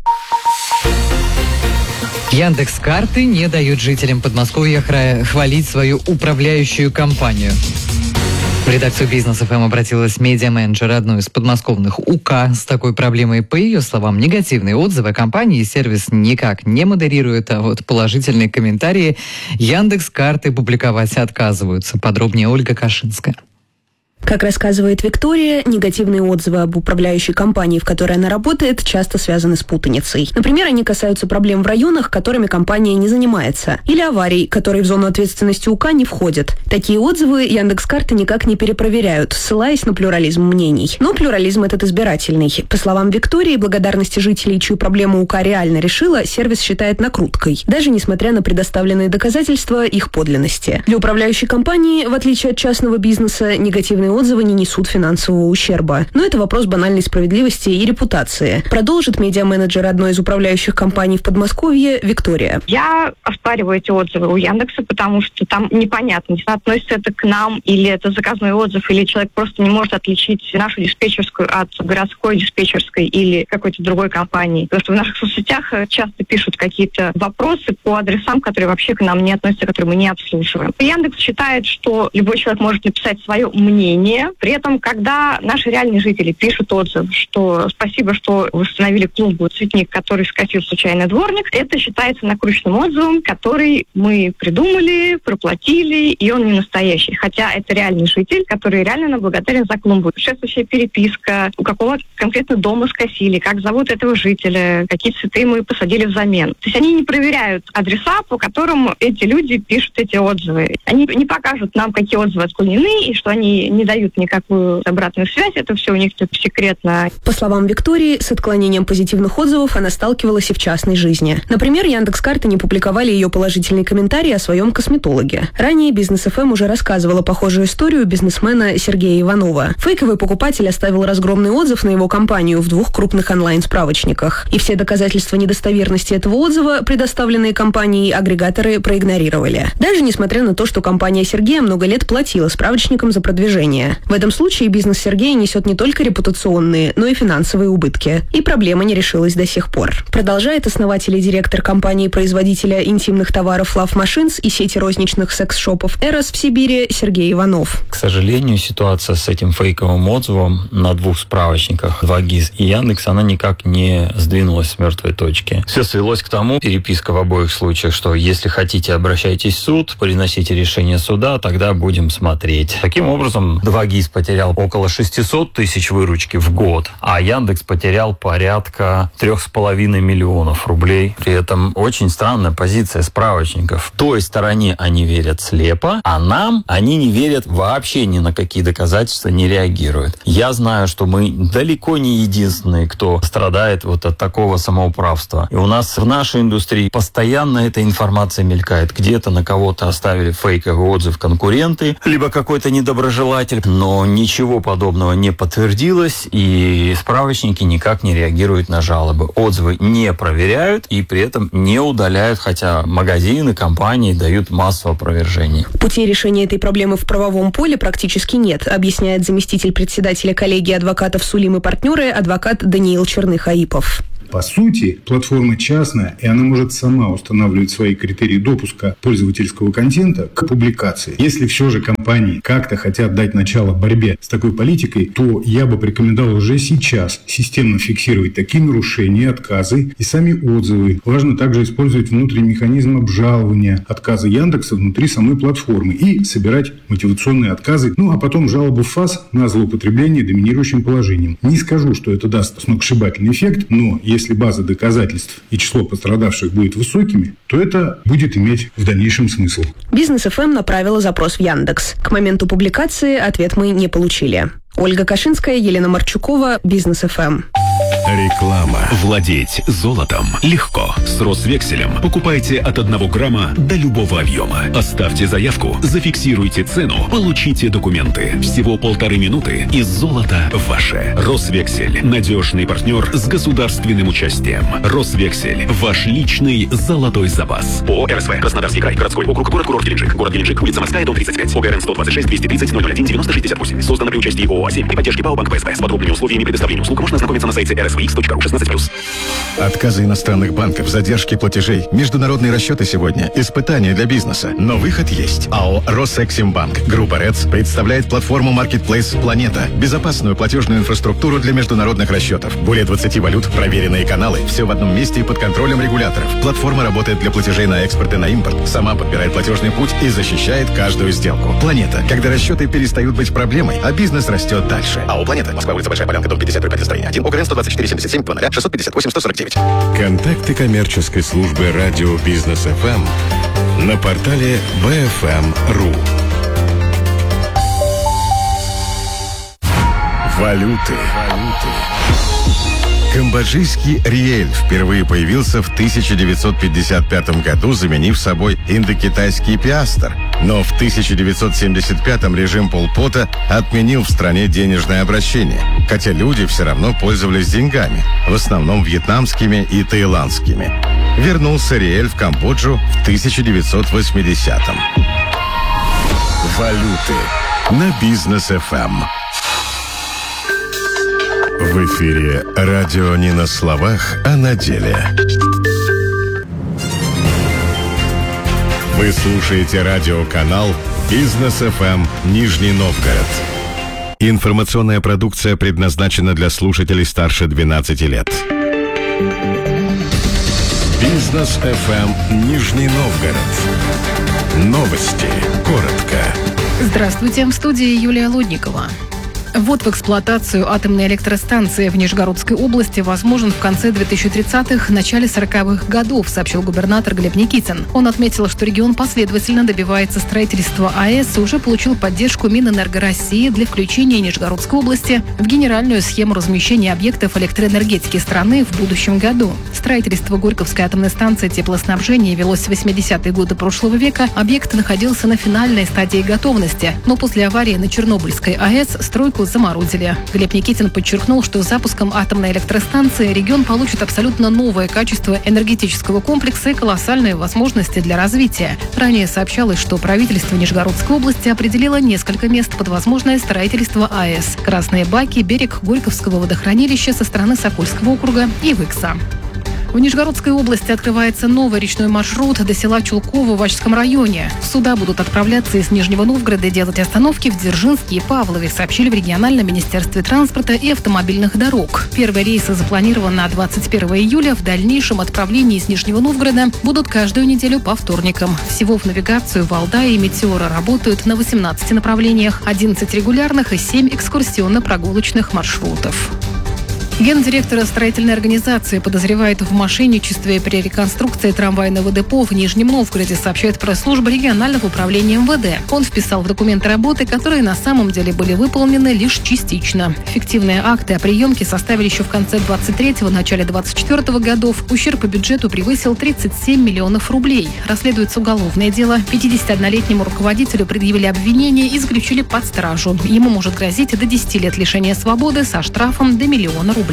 Яндекс.Карты не дают жителям Подмосковья хвалить свою управляющую компанию. В редакцию Бизнес эф эм обратилась медиа-менеджер одной из подмосковных УК с такой проблемой. По ее словам, негативные отзывы о компании сервис никак не модерирует, а вот положительные комментарии Яндекс.Карты публиковать отказываются. Подробнее Ольга Кашинская. Как рассказывает Виктория, негативные отзывы об управляющей компании, в которой она работает, часто связаны с путаницей. Например, они касаются проблем в районах, которыми компания не занимается, или аварий, которые в зону ответственности УК не входят. Такие отзывы Яндекс.Карты никак не перепроверяют, ссылаясь на плюрализм мнений. Но плюрализм этот избирательный. По словам Виктории, благодарности жителей, чью проблему УК реально решила, сервис считает накруткой, даже несмотря на предоставленные доказательства их подлинности. Для управляющей компании, в отличие от частного бизнеса, негативные отзывы не несут финансового ущерба. Но это вопрос банальной справедливости и репутации. Продолжит медиа-менеджер одной из управляющих компаний в Подмосковье Виктория. Я оспариваю эти отзывы у Яндекса, потому что там непонятно, относится это к нам, или это заказной отзыв, или человек просто не может отличить нашу диспетчерскую от городской диспетчерской или какой-то другой компании. Потому что в наших соцсетях часто пишут какие-то вопросы по адресам, которые вообще к нам не относятся, которые мы не обслуживаем. Яндекс считает, что любой человек может написать свое мнение. При этом, когда наши реальные жители пишут отзыв, что спасибо, что вы установили клумбу цветник, который скосил случайный дворник, это считается накрученным отзывом, который мы придумали, проплатили, и он не настоящий. Хотя это реальный житель, который реально нам благодарен за клумбу. Предшествующая переписка, у какого конкретно дома скосили, как зовут этого жителя, какие цветы мы посадили взамен. То есть они не проверяют адреса, по которым эти люди пишут эти отзывы. Они не покажут нам, какие отзывы отклонены, и что они не дают никакую обратную связь, это все у них тут секретно. По словам Виктории, с отклонением позитивных отзывов она сталкивалась и в частной жизни. Например, Яндекс.Карты не публиковали ее положительный комментарий о своем косметологе. Ранее Бизнес эф эм уже рассказывала похожую историю бизнесмена Сергея Иванова. Фейковый покупатель оставил разгромный отзыв на его компанию в двух крупных онлайн-справочниках. И все доказательства недостоверности этого отзыва, предоставленные компанией, агрегаторы проигнорировали. Даже несмотря на то, что компания Сергея много лет платила справочникам за продвижение. В этом случае бизнес Сергея несет не только репутационные, но и финансовые убытки. И проблема не решилась до сих пор. Продолжает основатель и директор компании-производителя интимных товаров Love Machines и сети розничных секс-шопов Эрос в Сибири Сергей Иванов. К сожалению, ситуация с этим фейковым отзывом на двух справочниках два гис и Яндекс, она никак не сдвинулась с мертвой точки. Все свелось к тому, переписка в обоих случаях, что если хотите, обращайтесь в суд, приносите решение суда, тогда будем смотреть. Таким образом, два ГИС потерял около шестьсот тысяч выручки в год, а Яндекс потерял порядка трех с половиной миллионов рублей. При этом очень странная позиция справочников. В той стороне они верят слепо, а нам они не верят вообще ни на какие доказательства, не реагируют. Я знаю, что мы далеко не единственные, кто страдает вот от такого самоуправства. И у нас в нашей индустрии постоянно эта информация мелькает. Где-то на кого-то оставили фейковый отзыв конкуренты, либо какой-то недоброжелатель, но ничего подобного не подтвердилось, и справочники никак не реагируют на жалобы. Отзывы не проверяют и при этом не удаляют, хотя магазины, компании дают массу опровержений. Путей решения этой проблемы в правовом поле практически нет, объясняет заместитель председателя коллегии адвокатов «Сулим и партнеры» адвокат Даниил Черных-Аипов. По сути, платформа частная, и она может сама устанавливать свои критерии допуска пользовательского контента к публикации. Если все же компании как-то хотят дать начало борьбе с такой политикой, то я бы порекомендовал уже сейчас системно фиксировать такие нарушения, отказы и сами отзывы. Важно также использовать внутренний механизм обжалования отказа Яндекса внутри самой платформы и собирать мотивационные отказы, ну а потом жалобу в ФАС на злоупотребление доминирующим положением. Не скажу, что это даст сногсшибательный эффект, но если база доказательств и число пострадавших будет высокими, то это будет иметь в дальнейшем смысл. Бизнес эф эм направила запрос в Яндекс. К моменту публикации ответ мы не получили. Ольга Кашинская, Елена Марчукова, Бизнес эф эм. Реклама. Владеть золотом легко. С Росвекселем покупайте от одного грамма до любого объема. Оставьте заявку, зафиксируйте цену, получите документы. Всего полторы минуты, и золото ваше. Росвексель. Надежный партнер с государственным участием. Росвексель. Ваш личный золотой запас. ООО эр эс вэ. Краснодарский край. Городской округ. Город-курорт Геленджик. Город Геленджик. Улица Морская, дом тридцать пять. ОГРН сто двадцать шесть двести тридцать ноль ноль один девяносто шестьдесят восемь. Создано при участии ООО «Асим» и поддержке ПАО «Банк ПСБ». С подробными условиями предоставления услуг можно ознакомиться на сайте эр эс вэ икс точка ру шестнадцать плюс. Отказы иностранных банков, задержки платежей, международные расчеты сегодня – испытания для бизнеса. Но выход есть. АО «Росэксимбанк». Группа РЭЦ представляет платформу Marketplace «Планета». Безопасную платежную инфраструктуру для международных расчетов. Более двадцати валют, проверенные каналы. Все в одном месте и под контролем регуляторов. Платформа работает для платежей на экспорт и на импорт. Сама подбирает платежный путь и защищает каждую сделку. «Планета». Когда расчеты перестают быть проблемой, а бизнес растет дальше. АО «Планета». Москва, улица Большая Полянка, дом пятьдесят, строение один, ОГРН сто двадцать четыре семьдесят семь два ноль шестьсот пятьдесят восемь сто сорок девять. Контакты коммерческой службы радио Бизнес эф эм на портале би эф эм точка ру. Валюты. Камбоджийский риэль впервые появился в тысяча девятьсот пятьдесят пятом году, заменив собой индокитайский пиастр. Но в тысяча девятьсот семьдесят пятом режим Пол Пота отменил в стране денежное обращение, хотя люди все равно пользовались деньгами, в основном вьетнамскими и таиландскими. Вернулся риэль в Камбоджу в тысяча девятьсот восьмидесятом. Валюты на Бизнес эф эм. В эфире радио не на словах, а на деле. Вы слушаете радиоканал Бизнес эф эм Нижний Новгород. Информационная продукция предназначена для слушателей старше двенадцати лет. Бизнес эф эм Нижний Новгород. Новости. Коротко. Здравствуйте, в студии Юлия Лудникова. Ввод в эксплуатацию атомной электростанции в Нижегородской области возможен в конце две тысячи тридцатых, начале сороковых годов, сообщил губернатор Глеб Никитин. Он отметил, что регион последовательно добивается строительства АЭС и уже получил поддержку Минэнерго России для включения Нижегородской области в генеральную схему размещения объектов электроэнергетики страны в будущем году. Строительство Горьковской атомной станции теплоснабжения велось в восьмидесятые годы прошлого века. Объект находился на финальной стадии готовности, но после аварии на Чернобыльской АЭС стройку заморозили. Глеб Никитин подчеркнул, что с запуском атомной электростанции регион получит абсолютно новое качество энергетического комплекса и колоссальные возможности для развития. Ранее сообщалось, что правительство Нижегородской области определило несколько мест под возможное строительство АЭС: Красные Баки, берег Горьковского водохранилища со стороны Сокольского округа и Выкса. В Нижегородской области открывается новый речной маршрут до села Чулково в Ачском районе. Суда будут отправляться из Нижнего Новгорода и делать остановки в Дзержинске и Павлове, сообщили в региональном министерстве транспорта и автомобильных дорог. Первый рейс запланирован на двадцать первого июля. В дальнейшем отправления из Нижнего Новгорода будут каждую неделю по вторникам. Всего в навигацию Валдая и Метеора работают на восемнадцати направлениях, одиннадцать регулярных и семь экскурсионно-прогулочных маршрутов. Гендиректора строительной организации подозревает в мошенничестве при реконструкции трамвайного депо в Нижнем Новгороде, сообщает пресс-служба регионального управления эм вэ дэ. Он вписал в документы работы, которые на самом деле были выполнены лишь частично. Фиктивные акты о приемке составили еще в конце двадцать третьего, начале двадцать четвёртого годов. Ущерб по бюджету превысил тридцать семь миллионов рублей. Расследуется уголовное дело. пятидесятиоднолетнему руководителю предъявили обвинение и заключили под стражу. Ему может грозить до десяти лет лишения свободы со штрафом до миллиона рублей.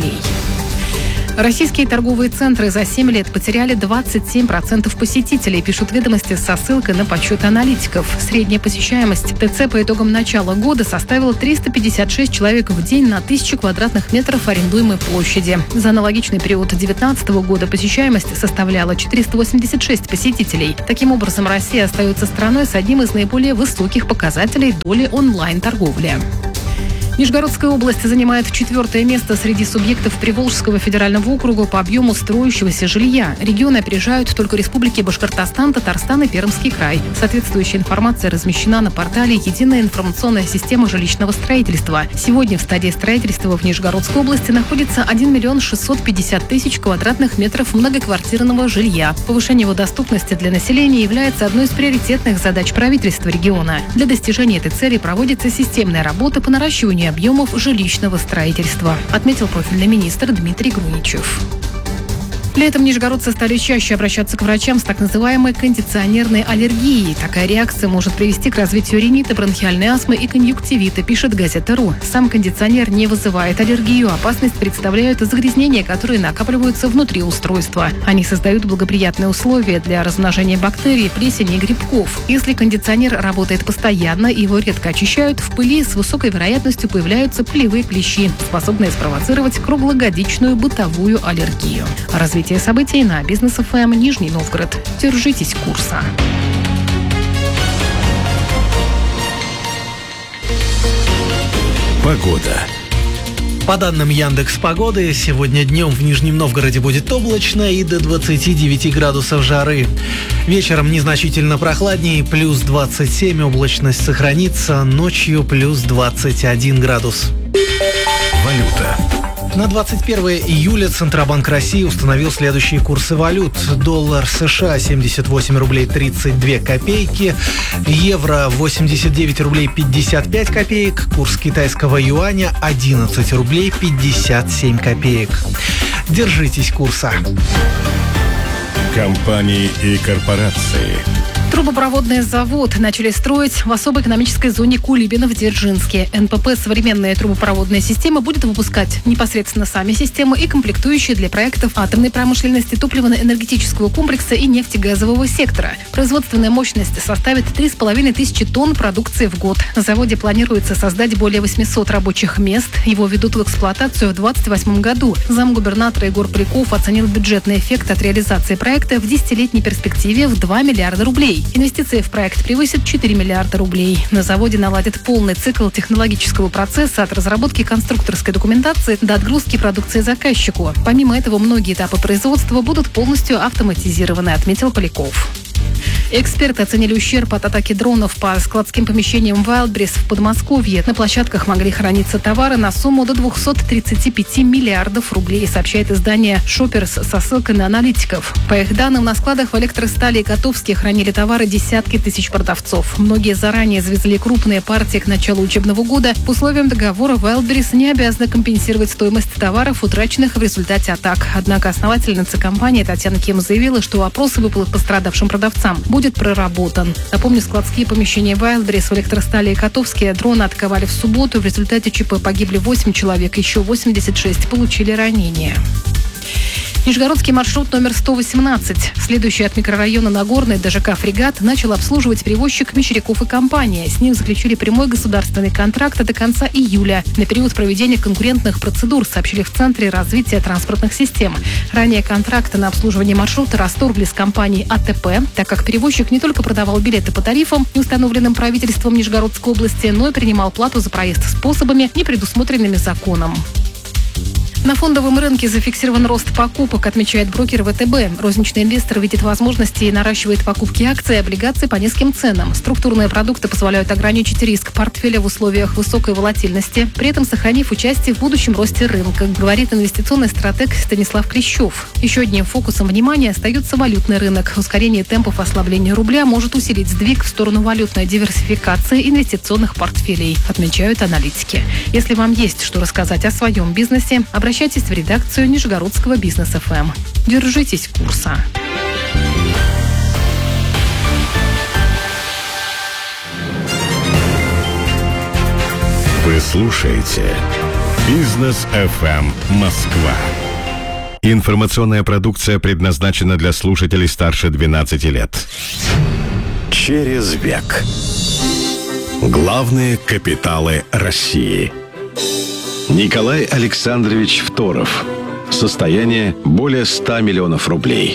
Российские торговые центры за семь лет потеряли двадцать семь процентов посетителей, пишут ведомости со ссылкой на подсчеты аналитиков. Средняя посещаемость ТЦ по итогам начала года составила триста пятьдесят шесть человек в день на тысячу квадратных метров арендуемой площади. За аналогичный период две тысячи девятнадцатого года посещаемость составляла четыреста восемьдесят шесть посетителей. Таким образом, Россия остается страной с одним из наиболее высоких показателей доли онлайн-торговли. Нижегородская область занимает четвертое место среди субъектов Приволжского федерального округа по объему строящегося жилья. Регионы опережают только республики Башкортостан, Татарстан и Пермский край. Соответствующая информация размещена на портале «Единая информационная система жилищного строительства». Сегодня в стадии строительства в Нижегородской области находится один миллион шестьсот пятьдесят тысяч квадратных метров многоквартирного жилья. Повышение его доступности для населения является одной из приоритетных задач правительства региона. Для достижения этой цели проводится системная работа по наращиванию объемов жилищного строительства, отметил профильный министр Дмитрий Груничев. Летом нижегородцы стали чаще обращаться к врачам с так называемой кондиционерной аллергией. Такая реакция может привести к развитию ринита, бронхиальной астмы и конъюнктивита, пишет газета.ру. Сам кондиционер не вызывает аллергию. Опасность представляют загрязнения, которые накапливаются внутри устройства. Они создают благоприятные условия для размножения бактерий, плесени и грибков. Если кондиционер работает постоянно и его редко очищают, в пыли с высокой вероятностью появляются пылевые клещи, способные спровоцировать круглогодичную бытовую аллергию. Развитие событий на Бизнес эф эм Нижний Новгород. Держитесь курса. Погода. По данным Яндекс.Погоды, сегодня днем в Нижнем Новгороде будет облачно и до двадцати девяти градусов жары. Вечером незначительно прохладнее, плюс двадцать семь, облачность сохранится, ночью плюс двадцать один градус. Валюта. На двадцать первое июля Центробанк России установил следующие курсы валют. Доллар США семьдесят восемь рублей тридцать две копейки, евро восемьдесят девять рублей пятьдесят пять копеек, курс китайского юаня одиннадцать рублей пятьдесят семь копеек. Держитесь курса. Компании и корпорации. Трубопроводный завод начали строить в особой экономической зоне Кулибино в Дзержинске. эн пэ пэ «Современная трубопроводная система» будет выпускать непосредственно сами системы и комплектующие для проектов атомной промышленности, топливно-энергетического комплекса и нефтегазового сектора. Производственная мощность составит три с половиной тысячи тонн продукции в год. На заводе планируется создать более восьмисот рабочих мест. Его ведут в эксплуатацию в две тысячи двадцать восьмом году. Замгубернатора Егор Поляков оценил бюджетный эффект от реализации проекта в десятилетней перспективе в два миллиарда рублей. Инвестиции в проект превысят четыре миллиарда рублей. На заводе наладят полный цикл технологического процесса от разработки конструкторской документации до отгрузки продукции заказчику. Помимо этого, многие этапы производства будут полностью автоматизированы, отметил Поляков. Эксперты оценили ущерб от атаки дронов по складским помещениям Wildberries в Подмосковье. На площадках могли храниться товары на сумму до двухсот тридцати пяти миллиардов рублей, сообщает издание «Шопперс» со ссылкой на аналитиков. По их данным, на складах в Электростали и Котовске хранили товары десятки тысяч продавцов. Многие заранее завезли крупные партии к началу учебного года. По условиям договора Wildberries не обязана компенсировать стоимость товаров, утраченных в результате атак. Однако основательница компании Татьяна Ким заявила, что вопрос о выплат пострадавшим продавцам будет проработан. Напомню, складские помещения Wildberries в Электростали и Котовске дроны атаковали в субботу. В результате ЧП погибли восемь человек, еще восемьдесят шесть получили ранения. Нижегородский маршрут номер сто восемнадцать, следующий от микрорайона Нагорный до ЖК «Фрегат», начал обслуживать перевозчик Мещеряков и компания. С ним заключили прямой государственный контракт до конца июля на период проведения конкурентных процедур, сообщили в Центре развития транспортных систем. Ранее контракты на обслуживание маршрута расторгли с компанией АТП, так как перевозчик не только продавал билеты по тарифам, не установленным правительством Нижегородской области, но и принимал плату за проезд способами, не предусмотренными законом. На фондовом рынке зафиксирован рост покупок, отмечает брокер ВТБ. Розничный инвестор видит возможности и наращивает покупки акций и облигаций по низким ценам. Структурные продукты позволяют ограничить риск портфеля в условиях высокой волатильности, при этом сохранив участие в будущем росте рынка, говорит инвестиционный стратег Станислав Клещев. Еще одним фокусом внимания остается валютный рынок. Ускорение темпов ослабления рубля может усилить сдвиг в сторону валютной диверсификации инвестиционных портфелей, отмечают аналитики. Если вам есть что рассказать о своем бизнесе, обращайтесь Обращайтесь в редакцию Нижегородского бизнес эф эм. Держитесь курса. Вы слушаете Бизнес эф эм Москва. Информационная продукция предназначена для слушателей старше двенадцати лет. Через век. Главные капиталы России. Николай Александрович Второв. Состояние более ста миллионов рублей.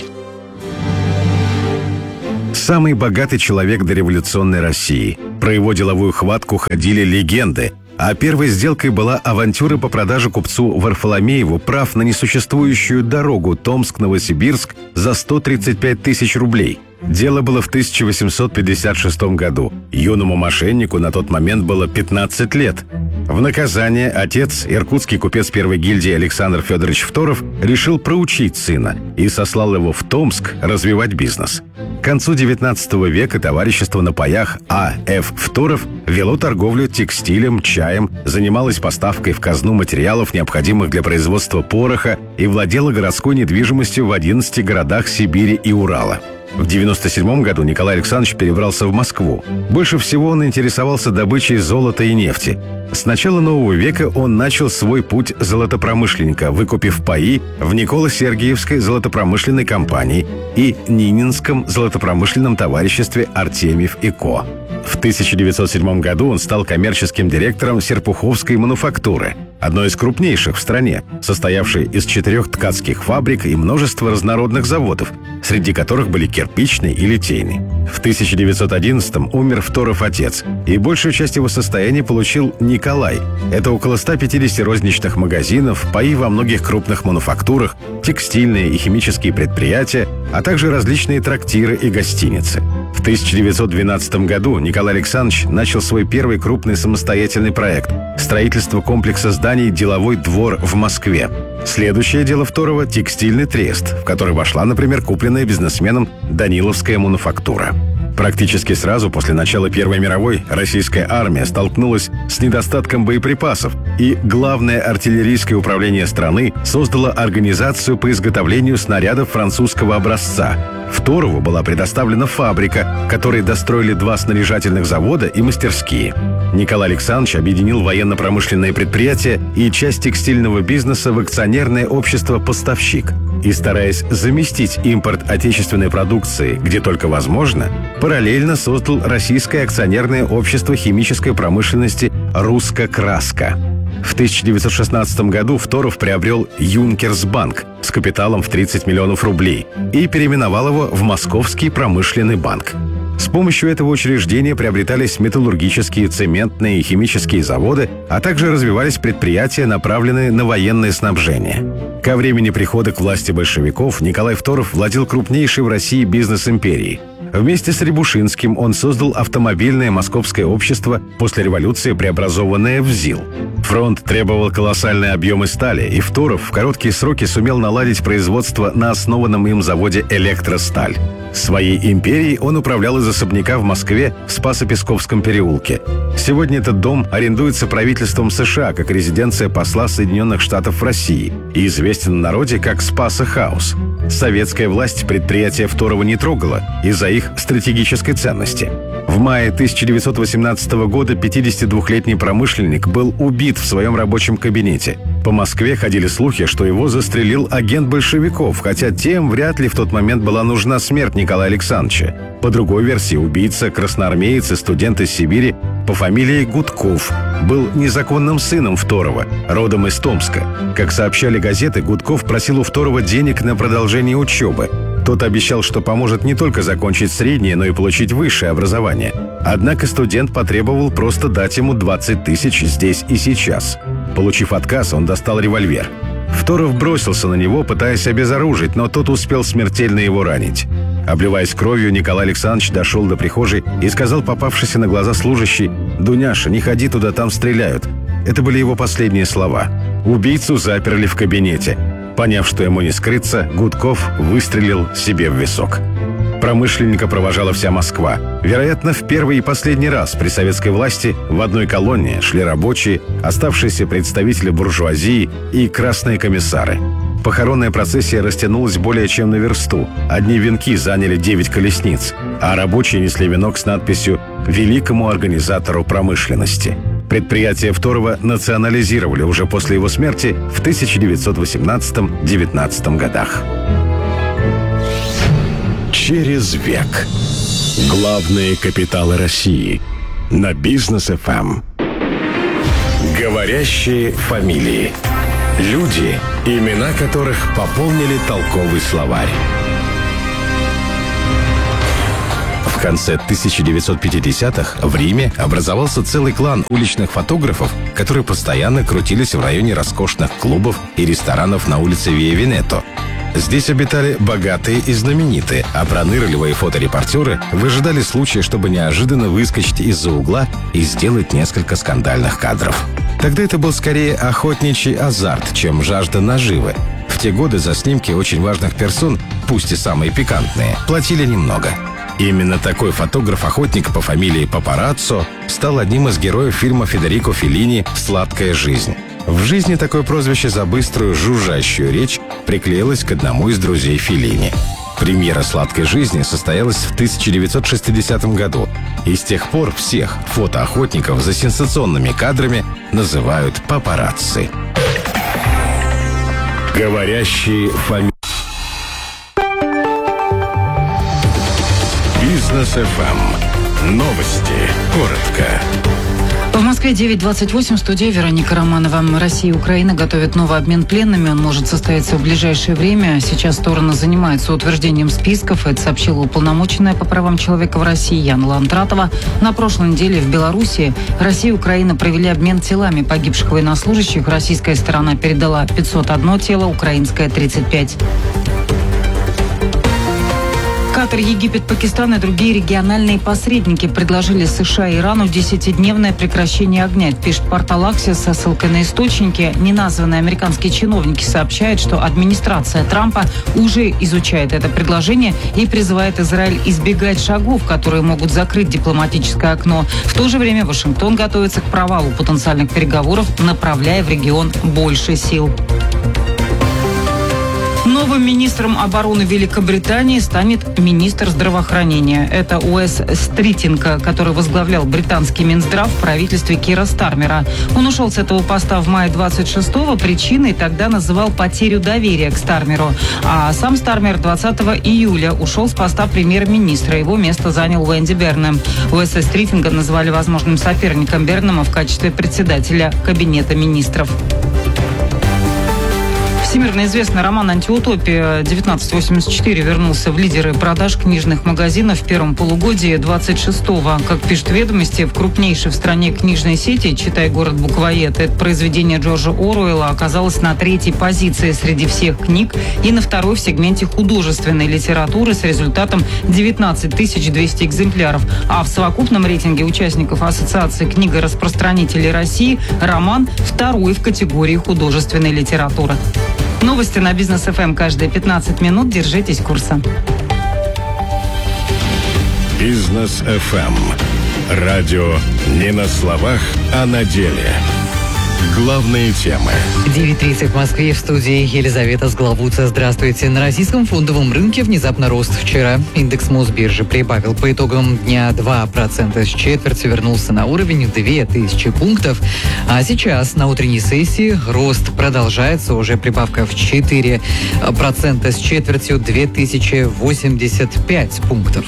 Самый богатый человек дореволюционной России. Про его деловую хватку ходили легенды. А первой сделкой была авантюра по продаже купцу Варфоломееву прав на несуществующую дорогу Томск-Новосибирск за сто тридцать пять тысяч рублей. Дело было в тысяча восемьсот пятьдесят шестом году. Юному мошеннику на тот момент было пятнадцать лет. В наказание отец, иркутский купец первой гильдии Александр Федорович Второв, решил проучить сына и сослал его в Томск развивать бизнес. К концу девятнадцатого века товарищество на паях А Ф Второв вело торговлю текстилем, чаем, занималось поставкой в казну материалов, необходимых для производства пороха, и владело городской недвижимостью в одиннадцати городах Сибири и Урала. В девяносто седьмом году Николай Александрович перебрался в Москву. Больше всего он интересовался добычей золота и нефти. С начала нового века он начал свой путь золотопромышленника, выкупив паи в Николо-Сергиевской золотопромышленной компании и Нининском золотопромышленном товариществе «Артемьев и Ко». В тысяча девятьсот седьмом году он стал коммерческим директором Серпуховской мануфактуры, одной из крупнейших в стране, состоявшей из четырех ткацких фабрик и множества разнородных заводов, среди которых были кирпичный и литейный. В тысяча девятьсот одиннадцатом умер Второв отец, и большую часть его состояния получил Николай. Это около ста пятидесяти розничных магазинов, паи во многих крупных мануфактурах, текстильные и химические предприятия, а также различные трактиры и гостиницы. В тысяча девятьсот двенадцатом году Николай Александрович начал свой первый крупный самостоятельный проект – строительство комплекса зданий «Деловой двор» в Москве. Следующее дело Второва – текстильный трест, в который вошла, например, купленная бизнесменом Даниловская мануфактура. Практически сразу после начала Первой мировой российская армия столкнулась с недостатком боеприпасов, и Главное артиллерийское управление страны создало организацию по изготовлению снарядов французского образца. Второву была предоставлена фабрика, которой достроили два снаряжательных завода и мастерские. Николай Александрович объединил военно-промышленные предприятия и часть текстильного бизнеса в акционерное общество «Поставщик». И, стараясь заместить импорт отечественной продукции, где только возможно, параллельно создал Российское акционерное общество химической промышленности «Русско-Краска». В тысяча девятьсот шестнадцатом году Второв приобрел «Юнкерсбанк» с капиталом в тридцать миллионов рублей и переименовал его в Московский промышленный банк. С помощью этого учреждения приобретались металлургические, цементные и химические заводы, а также развивались предприятия, направленные на военное снабжение. Ко времени прихода к власти большевиков Николай Второв владел крупнейшей в России бизнес-империей. Вместе с Рябушинским он создал автомобильное московское общество, после революции преобразованное в ЗИЛ. Фронт требовал колоссальные объемы стали, и Второв в короткие сроки сумел наладить производство на основанном им заводе «Электросталь». Своей империей он управлял из особняка в Москве в Спасо-Песковском переулке. Сегодня этот дом арендуется правительством США как резиденция посла Соединенных Штатов в России и известен в народе как Спасо-хаус. Советская власть предприятия Второва не трогала из-за их стратегической ценности. В В мае тысяча девятьсот восемнадцатого года пятидесятидвухлетний промышленник был убит в своем рабочем кабинете. По Москве ходили слухи, что его застрелил агент большевиков, хотя тем вряд ли в тот момент была нужна смерть Николая Александровича. По другой версии, убийца, красноармеец и студент из Сибири по фамилии Гудков, был незаконным сыном Второва, родом из Томска. Как сообщали газеты, Гудков просил у Второва денег на продолжение учебы. Тот обещал, что поможет не только закончить среднее, но и получить высшее образование. Однако студент потребовал просто дать ему двадцать тысяч здесь и сейчас. Получив отказ, он достал револьвер. Второв бросился на него, пытаясь обезоружить, но тот успел смертельно его ранить. Обливаясь кровью, Николай Александрович дошел до прихожей и сказал попавшейся на глаза служащей: «Дуняша, не ходи туда, там стреляют». Это были его последние слова. Убийцу заперли в кабинете. Поняв, что ему не скрыться, Гудков выстрелил себе в висок. Промышленника провожала вся Москва. Вероятно, в первый и последний раз при советской власти в одной колонне шли рабочие, оставшиеся представители буржуазии и красные комиссары. Похоронная процессия растянулась более чем на версту. Одни венки заняли девять колесниц, а рабочие несли венок с надписью «Великому организатору промышленности». Предприятие Второва национализировали уже после его смерти в тысяча девятьсот восемнадцатом-девятнадцатом годах. Через век. Главные капиталы России. На Бизнес эф эм. Говорящие фамилии. Люди, имена которых пополнили толковый словарь. В конце тысяча девятьсот пятидесятых в Риме образовался целый клан уличных фотографов, которые постоянно крутились в районе роскошных клубов и ресторанов на улице Виа Венето. Здесь обитали богатые и знаменитые, а пронырливые фоторепортеры выжидали случая, чтобы неожиданно выскочить из-за угла и сделать несколько скандальных кадров. Тогда это был скорее охотничий азарт, чем жажда наживы. В те годы за снимки очень важных персон, пусть и самые пикантные, платили немного. Именно такой фотограф-охотник по фамилии Папараццо стал одним из героев фильма Федерико Феллини «Сладкая жизнь». В жизни такое прозвище за быструю жужжащую речь приклеилось к одному из друзей Феллини. Премьера «Сладкой жизни» состоялась в тысяча девятьсот шестидесятом году, и с тех пор всех фотоохотников за сенсационными кадрами называют папарацци. Говорящие фамилии. Бизнес эф эм. Новости. Коротко. В Москве девять двадцать восемь, в студии Вероника Романова. Россия и Украина готовят новый обмен пленными. Он может состояться в ближайшее время. Сейчас стороны занимаются утверждением списков. Это сообщила уполномоченная по правам человека в России Яна Лантратова. На прошлой неделе в Беларуси Россия и Украина провели обмен телами погибших военнослужащих. Российская сторона передала пятьсот одно тело, украинская – тридцать пять. Катар, Египет, Пакистан и другие региональные посредники предложили США и Ирану десятидневное прекращение огня. Пишет портал Axios со ссылкой на источники. Неназванные американские чиновники сообщают, что администрация Трампа уже изучает это предложение и призывает Израиль избегать шагов, которые могут закрыть дипломатическое окно. В то же время Вашингтон готовится к провалу потенциальных переговоров, направляя в регион больше сил. Новым министром обороны Великобритании станет министр здравоохранения. Это Уэс Стритинг, который возглавлял британский Минздрав в правительстве Кира Стармера. Он ушел с этого поста в мае двадцать шестого. Причиной тогда называл потерю доверия к Стармеру. А сам Стармер двадцатого июля ушел с поста премьер-министра. Его место занял Уэнди Бернем. Уэса Стритинга назвали возможным соперником Бернема в качестве председателя кабинета министров. Всемирно известный роман «Антиутопия» девятнадцать восемьдесят четыре вернулся в лидеры продаж книжных магазинов в первом полугодии двадцать шестого. Как пишут «Ведомости», в крупнейшей в стране книжной сети «Читай город буквоед» это произведение Джорджа Оруэлла оказалось на третьей позиции среди всех книг и на второй в сегменте художественной литературы с результатом девятнадцать тысяч двести экземпляров. А в совокупном рейтинге участников Ассоциации книгораспространителей России роман второй в категории художественной литературы. Новости на Бизнес эф эм каждые пятнадцать минут. Держитесь курса. Бизнес эф эм. Радио не на словах, а на деле. Главные темы. девять тридцать в Москве, в студии Елизавета Сглавуца. Здравствуйте. На российском фондовом рынке внезапно рост. Вчера индекс Мосбиржи прибавил по итогам дня два процента с четвертью, вернулся на уровень две тысячи пунктов. А сейчас на утренней сессии рост продолжается, уже прибавка в четыре процента с четвертью, две тысячи восемьдесят пять пунктов.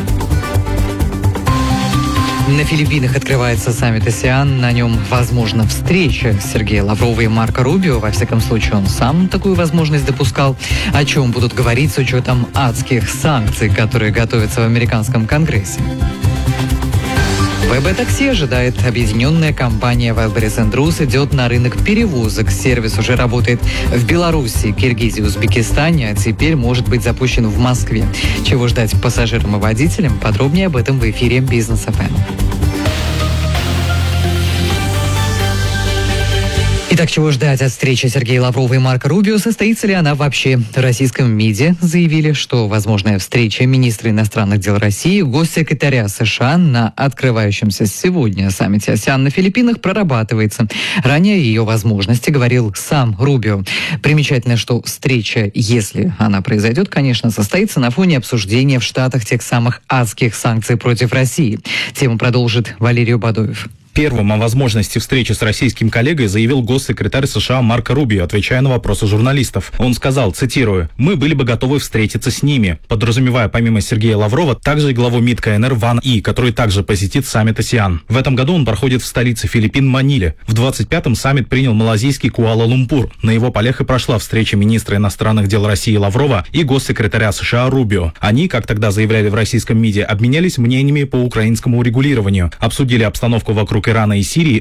На Филиппинах открывается саммит АСЕАН. На нем возможна встреча Сергея Лаврова и Марко Рубио. Во всяком случае, он сам такую возможность допускал. О чем будут говорить с учетом адских санкций, которые готовятся в американском Конгрессе. вэ бэ такси ожидает. Объединенная компания Wildberries энд Rus идет на рынок перевозок. Сервис уже работает в Беларуси, Киргизии, Узбекистане, а теперь может быть запущен в Москве. Чего ждать пассажирам и водителям? Подробнее об этом в эфире Бизнес эф эм. Итак, чего ждать от встречи Сергея Лаврова и Марко Рубио? Состоится ли она вообще? В российском МИДе заявили, что возможная встреча министра иностранных дел России, госсекретаря США на открывающемся сегодня саммите АСЕАН на Филиппинах прорабатывается. Ранее ее возможности говорил сам Рубио. Примечательно, что встреча, если она произойдет, конечно, состоится на фоне обсуждения в Штатах тех самых адских санкций против России. Тему продолжит Валерий Бадоев. Первым о возможности встречи с российским коллегой заявил госсекретарь США Марко Рубио, отвечая на вопросы журналистов. Он сказал, цитирую, «Мы были бы готовы встретиться с ними», подразумевая помимо Сергея Лаврова также и главу МИД ка эн эр Ван И, который также посетит саммит АСЕАН. В этом году он проходит в столице Филиппин Маниле. В двадцать пятом саммит принял малазийский Куала-Лумпур. На его полях и прошла встреча министра иностранных дел России Лаврова и госсекретаря США Рубио. Они, как тогда заявляли в российском МИДе, обменялись мнениями по украинскому урегулированию, обсудили обстановку вокруг Ирана и Сирии,